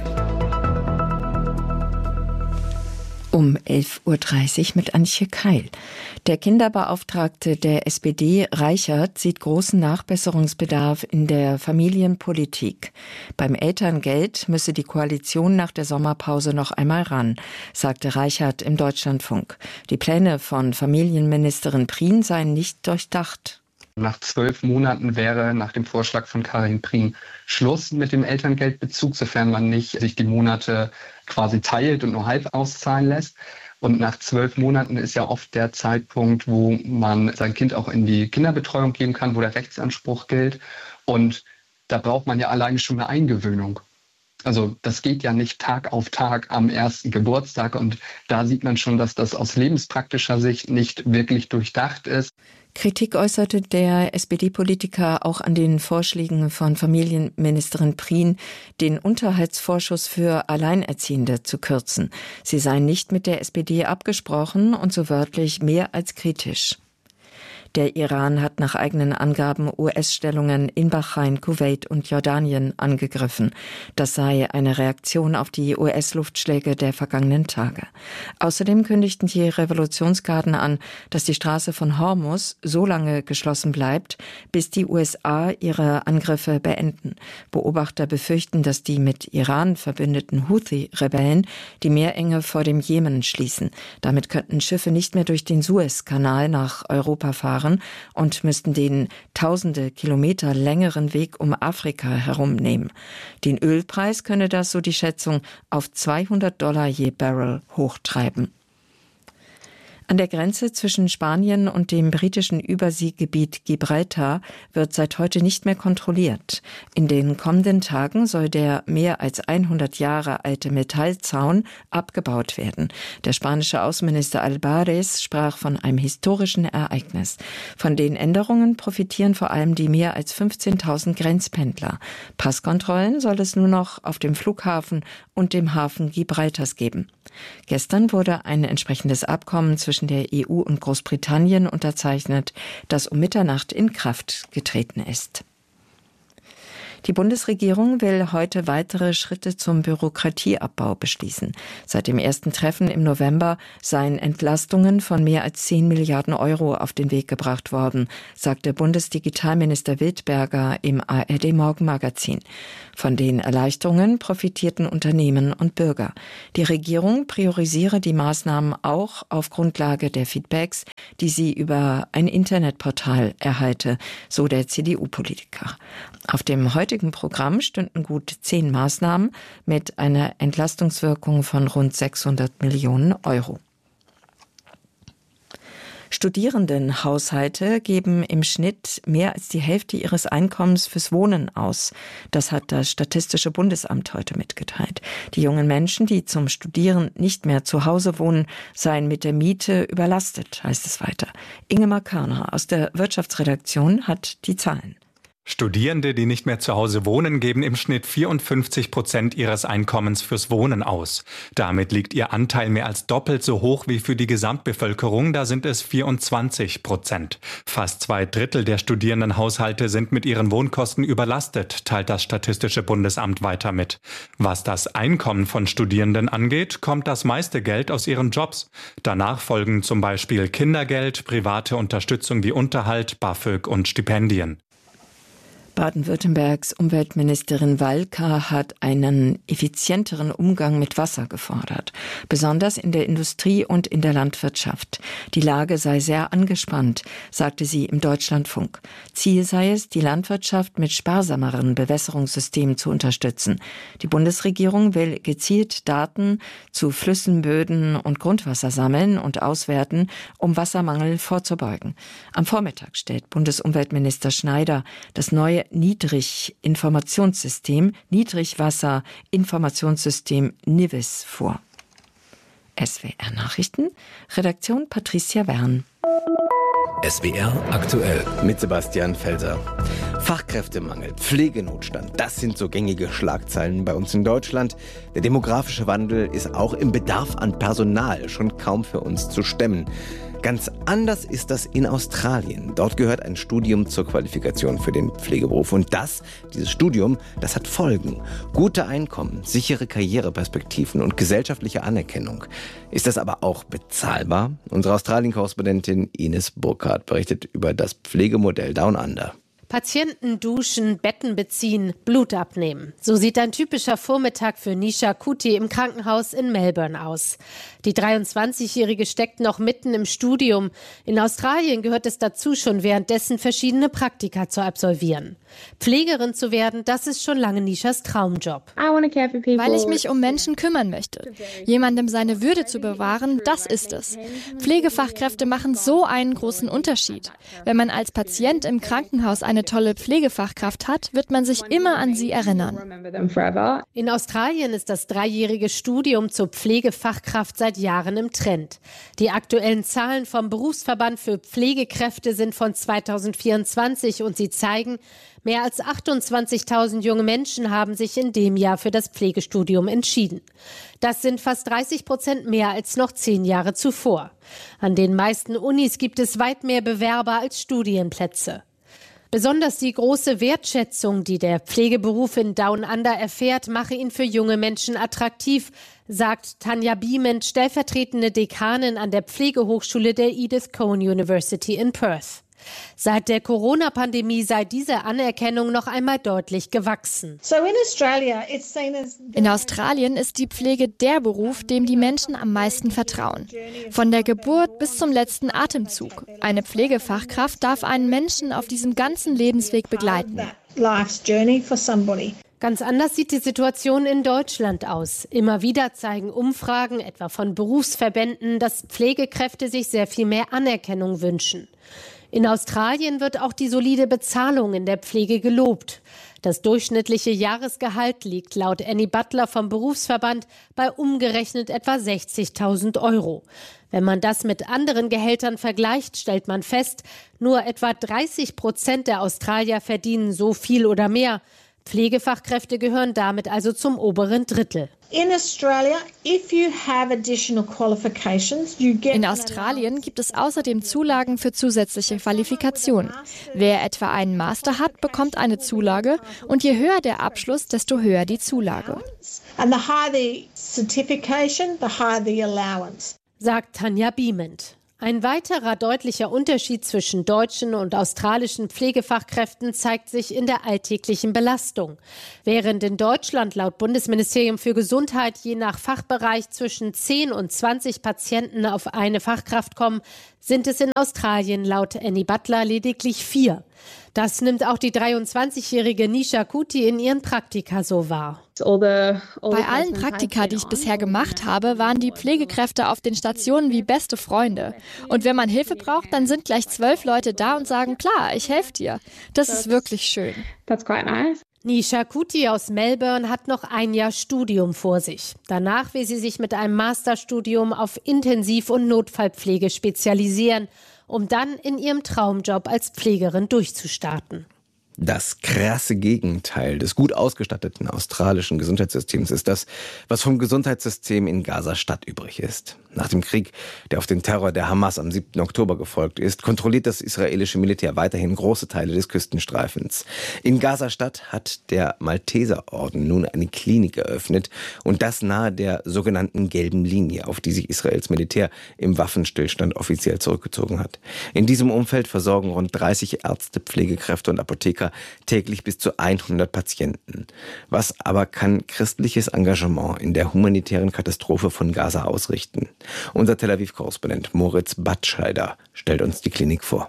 Um 11:30 Uhr mit Antje Keil. Der Kinderbeauftragte der SPD, Reichert, sieht großen Nachbesserungsbedarf in der Familienpolitik. Beim Elterngeld müsse die Koalition nach der Sommerpause noch einmal ran, sagte Reichert im Deutschlandfunk. Die Pläne von Familienministerin Prien seien nicht durchdacht. Nach 12 Monaten wäre nach dem Vorschlag von Karin Prien Schluss mit dem Elterngeldbezug, sofern man nicht sich die Monate quasi teilt und nur halb auszahlen lässt. Und nach 12 Monaten ist ja oft der Zeitpunkt, wo man sein Kind auch in die Kinderbetreuung geben kann, wo der Rechtsanspruch gilt. Und da braucht man ja alleine schon eine Eingewöhnung. Also das geht ja nicht Tag auf Tag am ersten Geburtstag. Und da sieht man schon, dass das aus lebenspraktischer Sicht nicht wirklich durchdacht ist. Kritik äußerte der SPD-Politiker auch an den Vorschlägen von Familienministerin Prien, den Unterhaltsvorschuss für Alleinerziehende zu kürzen. Sie seien nicht mit der SPD abgesprochen und so wörtlich mehr als kritisch. Der Iran hat nach eigenen Angaben US-Stellungen in Bahrain, Kuwait und Jordanien angegriffen. Das sei eine Reaktion auf die US-Luftschläge der vergangenen Tage. Außerdem kündigten die Revolutionsgarden an, dass die Straße von Hormuz so lange geschlossen bleibt, bis die USA ihre Angriffe beenden. Beobachter befürchten, dass die mit Iran verbündeten Houthi-Rebellen die Meerenge vor dem Jemen schließen. Damit könnten Schiffe nicht mehr durch den Suezkanal nach Europa fahren fahren und müssten den tausende Kilometer längeren Weg um Afrika herumnehmen. Den Ölpreis könne das, so die Schätzung, auf $200 je Barrel hochtreiben. An der Grenze zwischen Spanien und dem britischen Überseegebiet Gibraltar wird seit heute nicht mehr kontrolliert. In den kommenden Tagen soll der mehr als 100 Jahre alte Metallzaun abgebaut werden. Der spanische Außenminister Albares sprach von einem historischen Ereignis. Von den Änderungen profitieren vor allem die mehr als 15.000 Grenzpendler. Passkontrollen soll es nur noch auf dem Flughafen und dem Hafen Gibraltars geben. Gestern wurde ein entsprechendes Abkommen zwischen der EU und Großbritannien unterzeichnet, das um Mitternacht in Kraft getreten ist. Die Bundesregierung will heute weitere Schritte zum Bürokratieabbau beschließen. Seit dem ersten Treffen im November seien Entlastungen von mehr als 10 Milliarden Euro auf den Weg gebracht worden, sagte Bundesdigitalminister Wildberger im ARD-Morgenmagazin. Von den Erleichterungen profitierten Unternehmen und Bürger. Die Regierung priorisiere die Maßnahmen auch auf Grundlage der Feedbacks, die sie über ein Internetportal erhalte, so der CDU-Politiker. Auf dem heutigen Programm stünden gut 10 Maßnahmen mit einer Entlastungswirkung von rund 600 Millionen Euro. Studierendenhaushalte geben im Schnitt mehr als die Hälfte ihres Einkommens fürs Wohnen aus. Das hat das Statistische Bundesamt heute mitgeteilt. Die jungen Menschen, die zum Studieren nicht mehr zu Hause wohnen, seien mit der Miete überlastet, heißt es weiter. Ingemar Körner aus der Wirtschaftsredaktion hat die Zahlen. Studierende, die nicht mehr zu Hause wohnen, geben im Schnitt 54% ihres Einkommens fürs Wohnen aus. Damit liegt ihr Anteil mehr als doppelt so hoch wie für die Gesamtbevölkerung, da sind es 24%. Fast 2/3 der Studierendenhaushalte sind mit ihren Wohnkosten überlastet, teilt das Statistische Bundesamt weiter mit. Was das Einkommen von Studierenden angeht, kommt das meiste Geld aus ihren Jobs. Danach folgen zum Beispiel Kindergeld, private Unterstützung wie Unterhalt, BAföG und Stipendien. Baden-Württembergs Umweltministerin Walker hat einen effizienteren Umgang mit Wasser gefordert, besonders in der Industrie und in der Landwirtschaft. Die Lage sei sehr angespannt, sagte sie im Deutschlandfunk. Ziel sei es, die Landwirtschaft mit sparsameren Bewässerungssystemen zu unterstützen. Die Bundesregierung will gezielt Daten zu Flüssen, Böden und Grundwasser sammeln und auswerten, um Wassermangel vorzubeugen. Am Vormittag stellt Bundesumweltminister Schneider das neue Niedrigwasserinformationssystem NIWIS vor. SWR Nachrichten, Redaktion Patricia Wern. SWR aktuell mit Sebastian Felser. Fachkräftemangel, Pflegenotstand, das sind so gängige Schlagzeilen bei uns in Deutschland. Der demografische Wandel ist auch im Bedarf an Personal schon kaum für uns zu stemmen. Ganz anders ist das in Australien. Dort gehört ein Studium zur Qualifikation für den Pflegeberuf. Und dieses Studium, das hat Folgen. Gute Einkommen, sichere Karriereperspektiven und gesellschaftliche Anerkennung. Ist das aber auch bezahlbar? Unsere Australien-Korrespondentin Ines Burkhardt berichtet über das Pflegemodell Down Under. Patienten duschen, Betten beziehen, Blut abnehmen. So sieht ein typischer Vormittag für Nisha Kuti im Krankenhaus in Melbourne aus. Die 23-Jährige steckt noch mitten im Studium. In Australien gehört es dazu, schon währenddessen verschiedene Praktika zu absolvieren. Pflegerin zu werden, das ist schon lange Nishas Traumjob. Weil ich mich um Menschen kümmern möchte. Jemandem seine Würde zu bewahren, das ist es. Pflegefachkräfte machen so einen großen Unterschied. Wenn man als Patient im Krankenhaus eine tolle Pflegefachkraft hat, wird man sich immer an sie erinnern. In Australien ist das 3-jährige Studium zur Pflegefachkraft seit Jahren im Trend. Die aktuellen Zahlen vom Berufsverband für Pflegekräfte sind von 2024 und sie zeigen, mehr als 28.000 junge Menschen haben sich in dem Jahr für das Pflegestudium entschieden. Das sind fast 30% mehr als noch 10 Jahre zuvor. An den meisten Unis gibt es weit mehr Bewerber als Studienplätze. Besonders die große Wertschätzung, die der Pflegeberuf in Down Under erfährt, mache ihn für junge Menschen attraktiv, sagt Tanja Biement, stellvertretende Dekanin an der Pflegehochschule der Edith Cowan University in Perth. Seit der Corona-Pandemie sei diese Anerkennung noch einmal deutlich gewachsen. In Australien ist die Pflege der Beruf, dem die Menschen am meisten vertrauen. Von der Geburt bis zum letzten Atemzug. Eine Pflegefachkraft darf einen Menschen auf diesem ganzen Lebensweg begleiten. Ganz anders sieht die Situation in Deutschland aus. Immer wieder zeigen Umfragen, etwa von Berufsverbänden, dass Pflegekräfte sich sehr viel mehr Anerkennung wünschen. In Australien wird auch die solide Bezahlung in der Pflege gelobt. Das durchschnittliche Jahresgehalt liegt laut Annie Butler vom Berufsverband bei umgerechnet etwa 60.000 €. Wenn man das mit anderen Gehältern vergleicht, stellt man fest, nur etwa 30% der Australier verdienen so viel oder mehr. Pflegefachkräfte gehören damit also zum oberen Drittel. In Australien gibt es außerdem Zulagen für zusätzliche Qualifikationen. Wer etwa einen Master hat, bekommt eine Zulage und je höher der Abschluss, desto höher die Zulage. Sagt Tanja Biement. Ein weiterer deutlicher Unterschied zwischen deutschen und australischen Pflegefachkräften zeigt sich in der alltäglichen Belastung. Während in Deutschland laut Bundesministerium für Gesundheit je nach Fachbereich zwischen 10 und 20 Patienten auf eine Fachkraft kommen, sind es in Australien laut Annie Butler lediglich 4. Das nimmt auch die 23-jährige Nisha Kuti in ihren Praktika so wahr. Bei allen Praktika, die ich bisher gemacht habe, waren die Pflegekräfte auf den Stationen wie beste Freunde. Und wenn man Hilfe braucht, dann sind gleich 12 Leute da und sagen, klar, ich helfe dir. Das ist wirklich schön. Nisha Kuti aus Melbourne hat noch ein Jahr Studium vor sich. Danach will sie sich mit einem Masterstudium auf Intensiv- und Notfallpflege spezialisieren, um dann in ihrem Traumjob als Pflegerin durchzustarten. Das krasse Gegenteil des gut ausgestatteten australischen Gesundheitssystems ist das, was vom Gesundheitssystem in Gaza-Stadt übrig ist. Nach dem Krieg, der auf den Terror der Hamas am 7. Oktober gefolgt ist, kontrolliert das israelische Militär weiterhin große Teile des Küstenstreifens. In Gaza-Stadt hat der Malteserorden nun eine Klinik eröffnet und das nahe der sogenannten gelben Linie, auf die sich Israels Militär im Waffenstillstand offiziell zurückgezogen hat. In diesem Umfeld versorgen rund 30 Ärzte, Pflegekräfte und Apotheker täglich bis zu 100 Patienten. Was aber kann christliches Engagement in der humanitären Katastrophe von Gaza ausrichten? Unser Tel Aviv-Korrespondent Moritz Batscheider stellt uns die Klinik vor.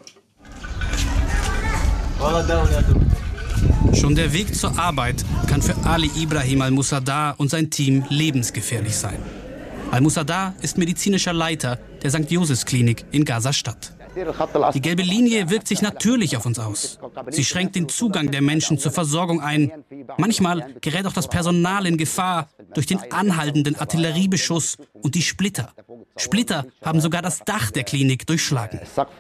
Schon der Weg zur Arbeit kann für Ali Ibrahim al-Musadar und sein Team lebensgefährlich sein. Al-Musadar ist medizinischer Leiter der St. Josephs-Klinik in Gaza-Stadt. Die gelbe Linie wirkt sich natürlich auf uns aus. Sie schränkt den Zugang der Menschen zur Versorgung ein. Manchmal gerät auch das Personal in Gefahr durch den anhaltenden Artilleriebeschuss und die Splitter. Splitter haben sogar das Dach der Klinik durchschlagen.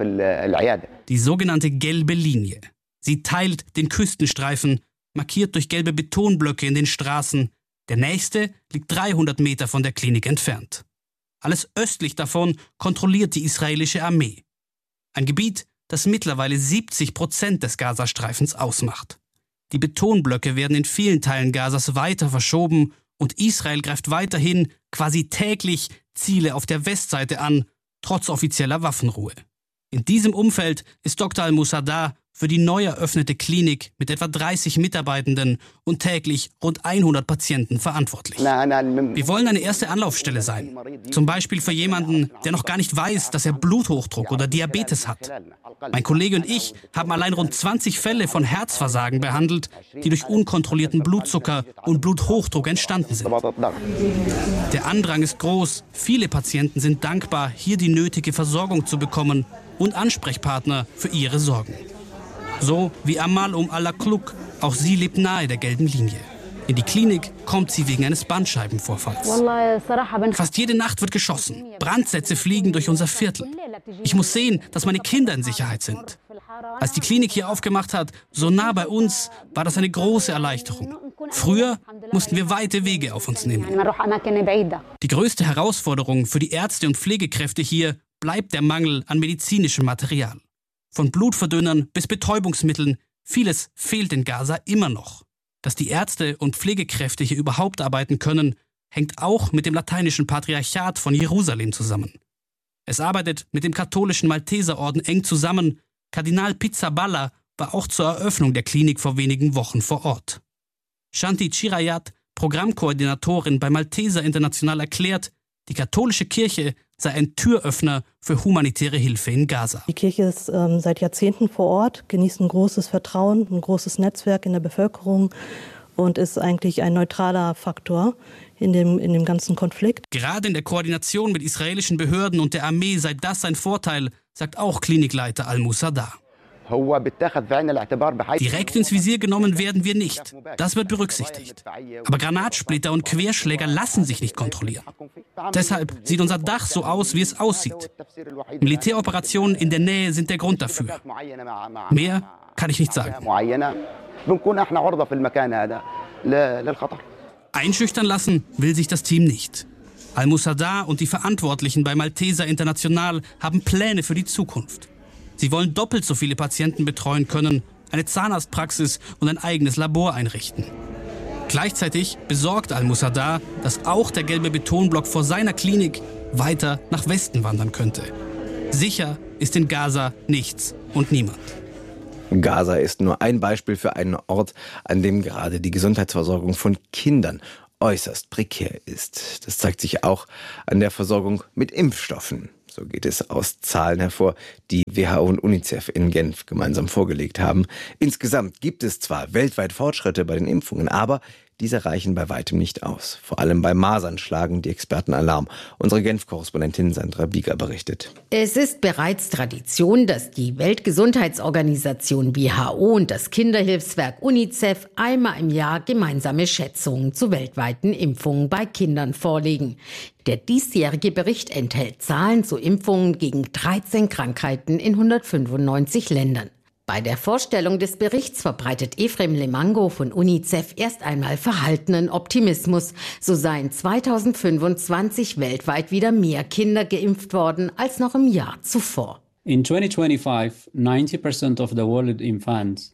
Die sogenannte gelbe Linie. Sie teilt den Küstenstreifen, markiert durch gelbe Betonblöcke in den Straßen. Der nächste liegt 300 Meter von der Klinik entfernt. Alles östlich davon kontrolliert die israelische Armee. Ein Gebiet, das mittlerweile 70% des Gazastreifens ausmacht. Die Betonblöcke werden in vielen Teilen Gazas weiter verschoben und Israel greift weiterhin quasi täglich Ziele auf der Westseite an, trotz offizieller Waffenruhe. In diesem Umfeld ist Dr. al-Musadar für die neu eröffnete Klinik mit etwa 30 Mitarbeitenden und täglich rund 100 Patienten verantwortlich. Wir wollen eine erste Anlaufstelle sein. Zum Beispiel für jemanden, der noch gar nicht weiß, dass er Bluthochdruck oder Diabetes hat. Mein Kollege und ich haben allein rund 20 Fälle von Herzversagen behandelt, die durch unkontrollierten Blutzucker und Bluthochdruck entstanden sind. Der Andrang ist groß. Viele Patienten sind dankbar, hier die nötige Versorgung zu bekommen und Ansprechpartner für ihre Sorgen. So wie Amal al-Kluk, auch sie lebt nahe der gelben Linie. In die Klinik kommt sie wegen eines Bandscheibenvorfalls. Fast jede Nacht wird geschossen. Brandsätze fliegen durch unser Viertel. Ich muss sehen, dass meine Kinder in Sicherheit sind. Als die Klinik hier aufgemacht hat, so nah bei uns, war das eine große Erleichterung. Früher mussten wir weite Wege auf uns nehmen. Die größte Herausforderung für die Ärzte und Pflegekräfte hier bleibt der Mangel an medizinischem Material. Von Blutverdünnern bis Betäubungsmitteln, vieles fehlt in Gaza immer noch. Dass die Ärzte und Pflegekräfte hier überhaupt arbeiten können, hängt auch mit dem lateinischen Patriarchat von Jerusalem zusammen. Es arbeitet mit dem katholischen Malteserorden eng zusammen, Kardinal Pizzaballa war auch zur Eröffnung der Klinik vor wenigen Wochen vor Ort. Shanti Chirayat, Programmkoordinatorin bei Malteser International, erklärt, die katholische Kirche sei ein Türöffner für humanitäre Hilfe in Gaza. Die Kirche ist seit Jahrzehnten vor Ort, genießt ein großes Vertrauen, ein großes Netzwerk in der Bevölkerung und ist eigentlich ein neutraler Faktor in dem ganzen Konflikt. Gerade in der Koordination mit israelischen Behörden und der Armee sei das ein Vorteil, sagt auch Klinikleiter Al-Musaddah. Direkt ins Visier genommen werden wir nicht. Das wird berücksichtigt. Aber Granatsplitter und Querschläger lassen sich nicht kontrollieren. Deshalb sieht unser Dach so aus, wie es aussieht. Militäroperationen in der Nähe sind der Grund dafür. Mehr kann ich nicht sagen. Einschüchtern lassen will sich das Team nicht. Al-Musaddah und die Verantwortlichen bei Malteser International haben Pläne für die Zukunft. Sie wollen doppelt so viele Patienten betreuen können, eine Zahnarztpraxis und ein eigenes Labor einrichten. Gleichzeitig besorgt Al-Musaddah, dass auch der gelbe Betonblock vor seiner Klinik weiter nach Westen wandern könnte. Sicher ist in Gaza nichts und niemand. Gaza ist nur ein Beispiel für einen Ort, an dem gerade die Gesundheitsversorgung von Kindern äußerst prekär ist. Das zeigt sich auch an der Versorgung mit Impfstoffen. So geht es aus Zahlen hervor, die WHO und UNICEF in Genf gemeinsam vorgelegt haben. Insgesamt gibt es zwar weltweit Fortschritte bei den Impfungen, aber diese reichen bei weitem nicht aus. Vor allem bei Masern schlagen die Experten Alarm. Unsere Genf-Korrespondentin Sandra Bieger berichtet. Es ist bereits Tradition, dass die Weltgesundheitsorganisation WHO und das Kinderhilfswerk UNICEF einmal im Jahr gemeinsame Schätzungen zu weltweiten Impfungen bei Kindern vorlegen. Der diesjährige Bericht enthält Zahlen zu Impfungen gegen 13 Krankheiten in 195 Ländern. Bei der Vorstellung des Berichts verbreitet Efrem Lemango von UNICEF erst einmal verhaltenen Optimismus. So seien 2025 weltweit wieder mehr Kinder geimpft worden als noch im Jahr zuvor. In 2025, 90% of the world infants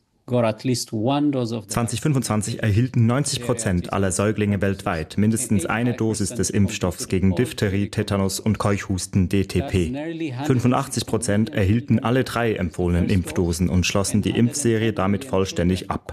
2025 erhielten 90% aller Säuglinge weltweit mindestens eine Dosis des Impfstoffs gegen Diphtherie, Tetanus und Keuchhusten DTP. 85% erhielten alle 3 empfohlenen Impfdosen und schlossen die Impfserie damit vollständig ab.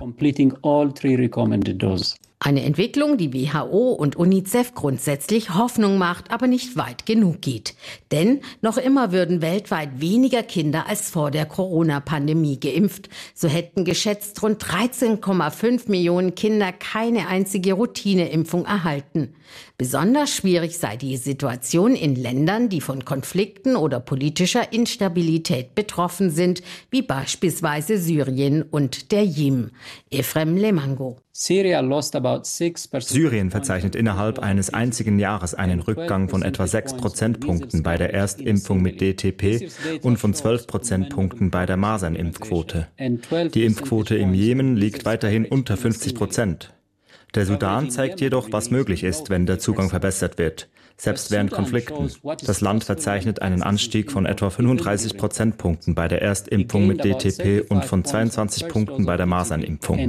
Eine Entwicklung, die WHO und UNICEF grundsätzlich Hoffnung macht, aber nicht weit genug geht. Denn noch immer würden weltweit weniger Kinder als vor der Corona-Pandemie geimpft. So hätten geschätzt rund 13,5 Millionen Kinder keine einzige Routineimpfung erhalten. Besonders schwierig sei die Situation in Ländern, die von Konflikten oder politischer Instabilität betroffen sind, wie beispielsweise Syrien und der Jemen. Efrem Lemango. Syrien verzeichnet innerhalb eines einzigen Jahres einen Rückgang von etwa 6 Prozentpunkten bei der Erstimpfung mit DTP und von 12 Prozentpunkten bei der Masernimpfquote. Die Impfquote im Jemen liegt weiterhin unter 50%. Der Sudan zeigt jedoch, was möglich ist, wenn der Zugang verbessert wird. Selbst während Konflikten. Das Land verzeichnet einen Anstieg von etwa 35 Prozentpunkten bei der Erstimpfung mit DTP und von 22 Punkten bei der Masernimpfung.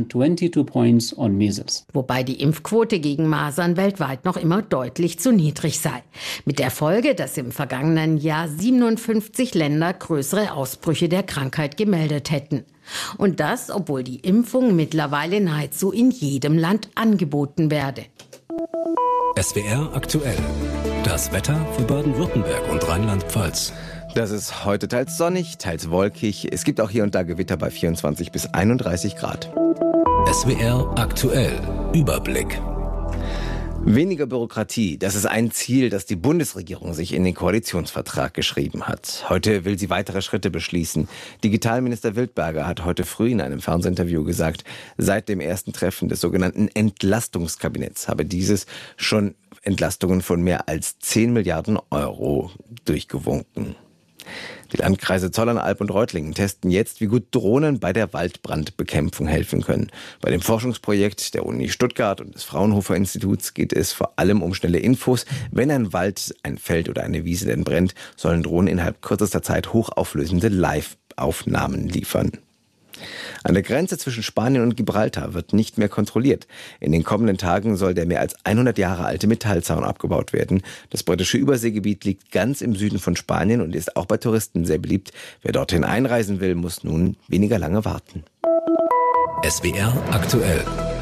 Wobei die Impfquote gegen Masern weltweit noch immer deutlich zu niedrig sei. Mit der Folge, dass im vergangenen Jahr 57 Länder größere Ausbrüche der Krankheit gemeldet hätten. Und das, obwohl die Impfung mittlerweile nahezu in jedem Land angeboten werde. SWR aktuell. Das Wetter für Baden-Württemberg und Rheinland-Pfalz. Das ist heute teils sonnig, teils wolkig. Es gibt auch hier und da Gewitter bei 24 bis 31 Grad. SWR aktuell. Überblick. Weniger Bürokratie, das ist ein Ziel, das die Bundesregierung sich in den Koalitionsvertrag geschrieben hat. Heute will sie weitere Schritte beschließen. Digitalminister Wildberger hat heute früh in einem Fernsehinterview gesagt, seit dem ersten Treffen des sogenannten Entlastungskabinetts habe dieses schon Entlastungen von mehr als 10 Milliarden Euro durchgewunken. Die Landkreise Zollernalb und Reutlingen testen jetzt, wie gut Drohnen bei der Waldbrandbekämpfung helfen können. Bei dem Forschungsprojekt der Uni Stuttgart und des Fraunhofer Instituts geht es vor allem um schnelle Infos. Wenn ein Wald, ein Feld oder eine Wiese denn brennt, sollen Drohnen innerhalb kürzester Zeit hochauflösende Live-Aufnahmen liefern. An der Grenze zwischen Spanien und Gibraltar wird nicht mehr kontrolliert. In den kommenden Tagen soll der mehr als 100 Jahre alte Metallzaun abgebaut werden. Das britische Überseegebiet liegt ganz im Süden von Spanien und ist auch bei Touristen sehr beliebt. Wer dorthin einreisen will, muss nun weniger lange warten. SWR aktuell.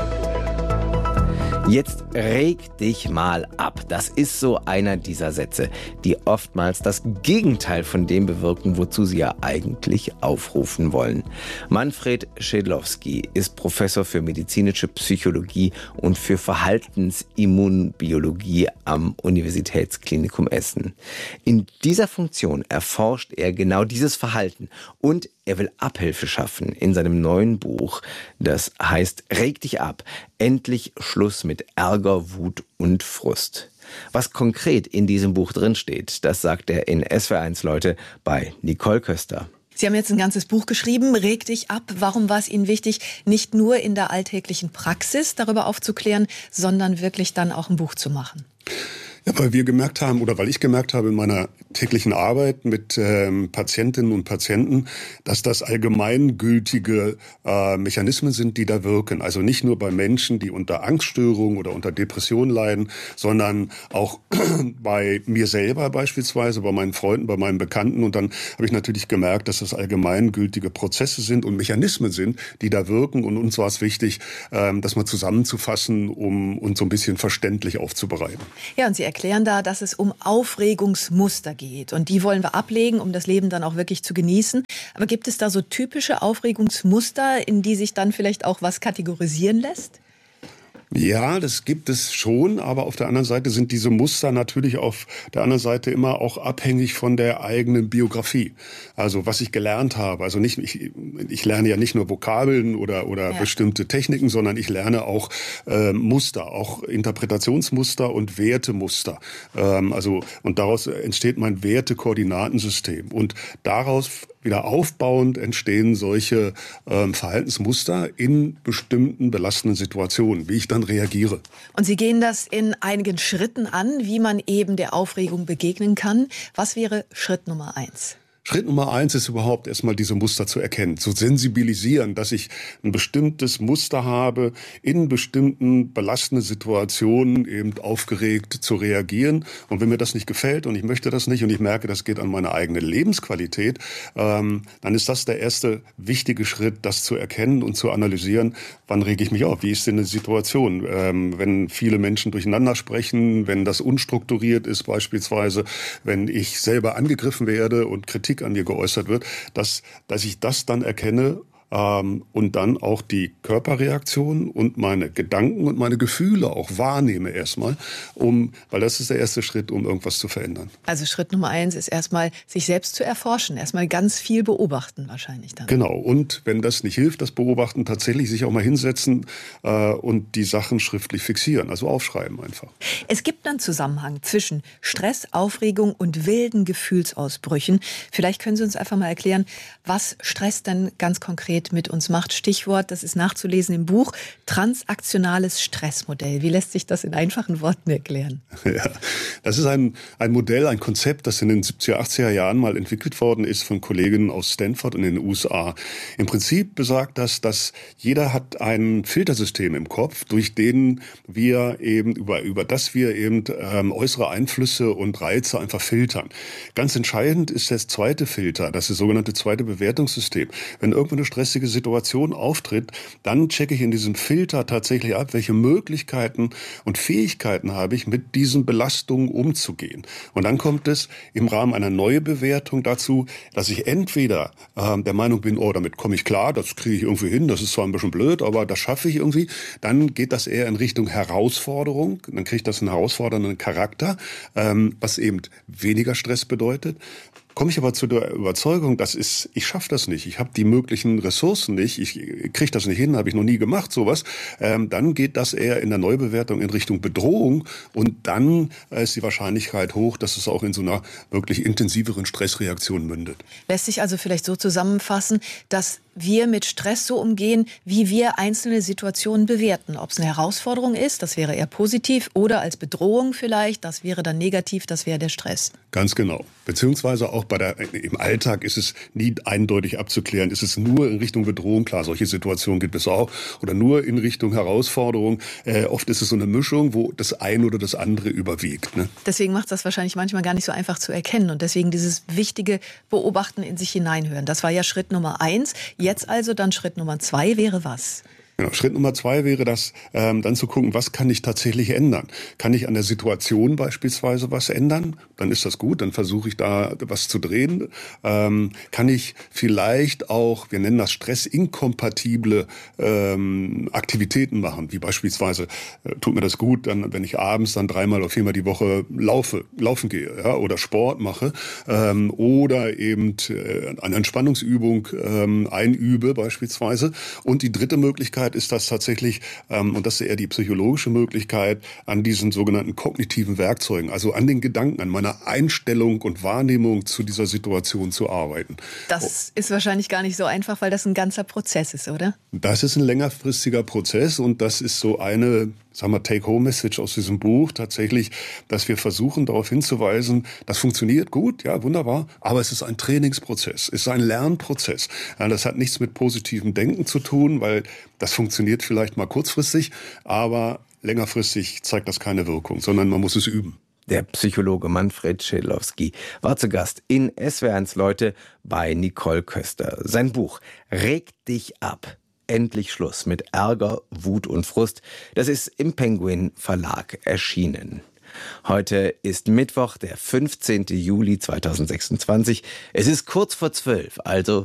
Jetzt reg dich mal ab. Das ist so einer dieser Sätze, die oftmals das Gegenteil von dem bewirken, wozu sie ja eigentlich aufrufen wollen. Manfred Schedlowski ist Professor für medizinische Psychologie und für Verhaltensimmunbiologie am Universitätsklinikum Essen. In dieser Funktion erforscht er genau dieses Verhalten und er will Abhilfe schaffen in seinem neuen Buch. Das heißt Reg dich ab. Endlich Schluss mit Ärger, Wut und Frust. Was konkret in diesem Buch drinsteht, das sagt er in SWR1 Leute bei Nicole Köster. Sie haben jetzt ein ganzes Buch geschrieben, Reg dich ab. Warum war es Ihnen wichtig, nicht nur in der alltäglichen Praxis darüber aufzuklären, sondern wirklich dann auch ein Buch zu machen? Ja, weil wir gemerkt haben, oder weil ich gemerkt habe in meiner täglichen Arbeit mit Patientinnen und Patienten, dass das allgemeingültige Mechanismen sind, die da wirken. Also nicht nur bei Menschen, die unter Angststörungen oder unter Depressionen leiden, sondern auch bei mir selber beispielsweise, bei meinen Freunden, bei meinen Bekannten. Und dann habe ich natürlich gemerkt, dass das allgemeingültige Prozesse sind und Mechanismen sind, die da wirken. Und uns war es wichtig, das mal zusammenzufassen, um uns so ein bisschen verständlich aufzubereiten. Ja, und Sie erklären da, dass es um Aufregungsmuster geht. Und die wollen wir ablegen, um das Leben dann auch wirklich zu genießen. Aber gibt es da so typische Aufregungsmuster, in die sich dann vielleicht auch was kategorisieren lässt? Ja, das gibt es schon, aber auf der anderen Seite sind diese Muster natürlich auf der anderen Seite immer auch abhängig von der eigenen Biografie. Also was ich gelernt habe. Also nicht ich lerne ja nicht nur Vokabeln oder bestimmte Techniken, sondern ich lerne auch Muster, auch Interpretationsmuster und Wertemuster. Und daraus entsteht mein Wertekoordinatensystem. Und daraus wieder aufbauend entstehen solche Verhaltensmuster in bestimmten belastenden Situationen, wie ich dann reagiere. Und Sie gehen das in einigen Schritten an, wie man eben der Aufregung begegnen kann. Was wäre Schritt Nummer 1? Schritt Nummer 1 ist überhaupt erstmal diese Muster zu erkennen, zu sensibilisieren, dass ich ein bestimmtes Muster habe, in bestimmten belastenden Situationen eben aufgeregt zu reagieren. Und wenn mir das nicht gefällt und ich möchte das nicht und ich merke, das geht an meine eigene Lebensqualität, dann ist das der erste wichtige Schritt, das zu erkennen und zu analysieren, wann rege ich mich auf, wie ist denn eine Situation, wenn viele Menschen durcheinander sprechen, wenn das unstrukturiert ist beispielsweise, wenn ich selber angegriffen werde und Kritik an mir geäußert wird, dass ich das dann erkenne und dann auch die Körperreaktionen und meine Gedanken und meine Gefühle auch wahrnehme erstmal, weil das ist der erste Schritt, um irgendwas zu verändern. Also Schritt Nummer 1 ist erstmal, sich selbst zu erforschen, erstmal ganz viel beobachten wahrscheinlich dann. Genau, und wenn das nicht hilft, das Beobachten, tatsächlich sich auch mal hinsetzen und die Sachen schriftlich fixieren, also aufschreiben einfach. Es gibt einen Zusammenhang zwischen Stress, Aufregung und wilden Gefühlsausbrüchen. Vielleicht können Sie uns einfach mal erklären, was Stress denn ganz konkret mit uns macht. Stichwort, das ist nachzulesen im Buch, transaktionales Stressmodell. Wie lässt sich das in einfachen Worten erklären? Ja, das ist ein Modell, ein Konzept, das in den 70er, 80er Jahren mal entwickelt worden ist von Kolleginnen aus Stanford und in den USA. Im Prinzip besagt das, dass jeder hat ein Filtersystem im Kopf, durch den wir eben, über das wir eben äußere Einflüsse und Reize einfach filtern. Ganz entscheidend ist das zweite Filter, das ist das sogenannte zweite Bewertungssystem. Wenn irgendwo eine stressige Situation auftritt, dann checke ich in diesem Filter tatsächlich ab, welche Möglichkeiten und Fähigkeiten habe ich, mit diesen Belastungen umzugehen. Und dann kommt es im Rahmen einer Neubewertung dazu, dass ich entweder der Meinung bin, oh, damit komme ich klar, das kriege ich irgendwie hin, das ist zwar ein bisschen blöd, aber das schaffe ich irgendwie. Dann geht das eher in Richtung Herausforderung, dann kriegt das einen herausfordernden Charakter, was eben weniger Stress bedeutet. Komme ich aber zu der Überzeugung, ich schaffe das nicht, ich habe die möglichen Ressourcen nicht, ich kriege das nicht hin, habe ich noch nie gemacht, sowas, dann geht das eher in der Neubewertung in Richtung Bedrohung und dann ist die Wahrscheinlichkeit hoch, dass es auch in so einer wirklich intensiveren Stressreaktion mündet. Lässt sich also vielleicht so zusammenfassen, dass wir mit Stress so umgehen, wie wir einzelne Situationen bewerten. Ob es eine Herausforderung ist, das wäre eher positiv, oder als Bedrohung vielleicht, das wäre dann negativ, das wäre der Stress. Ganz genau. Beziehungsweise auch auch im Alltag ist es nie eindeutig abzuklären. Ist es nur in Richtung Bedrohung? Klar, solche Situationen gibt es auch. Oder nur in Richtung Herausforderung. Oft ist es so eine Mischung, wo das eine oder das andere überwiegt. Ne? Deswegen macht das wahrscheinlich manchmal gar nicht so einfach zu erkennen. Und deswegen dieses wichtige Beobachten, in sich hineinhören. Das war ja Schritt Nummer 1. Jetzt also dann Schritt Nummer 2 wäre was? Genau, Schritt Nummer 2 wäre das, dann zu gucken, was kann ich tatsächlich ändern? Kann ich an der Situation beispielsweise was ändern? Dann ist das gut, dann versuche ich da was zu drehen. Kann ich vielleicht auch, wir nennen das stressinkompatible Aktivitäten machen, wie beispielsweise, tut mir das gut, dann, wenn ich abends dann 3-mal oder 4-mal die Woche laufen gehe, ja, oder Sport mache, oder eben eine Entspannungsübung einübe beispielsweise. Und die dritte Möglichkeit ist das tatsächlich, und das ist eher die psychologische Möglichkeit, an diesen sogenannten kognitiven Werkzeugen, also an den Gedanken, an meiner Einstellung und Wahrnehmung zu dieser Situation zu arbeiten. Das ist wahrscheinlich gar nicht so einfach, weil das ein ganzer Prozess ist, oder? Das ist ein längerfristiger Prozess und das ist so eine, sagen wir, Take-Home-Message aus diesem Buch tatsächlich, dass wir versuchen, darauf hinzuweisen, das funktioniert gut, ja, wunderbar, aber es ist ein Trainingsprozess, es ist ein Lernprozess. Ja, das hat nichts mit positivem Denken zu tun, weil das funktioniert vielleicht mal kurzfristig, aber längerfristig zeigt das keine Wirkung, sondern man muss es üben. Der Psychologe Manfred Schädlowski war zu Gast in SWR1 Leute bei Nicole Köster. Sein Buch Reg dich ab. Endlich Schluss mit Ärger, Wut und Frust. Das ist im Penguin Verlag erschienen. Heute ist Mittwoch, der 15. Juli 2026. Es ist kurz vor 12, also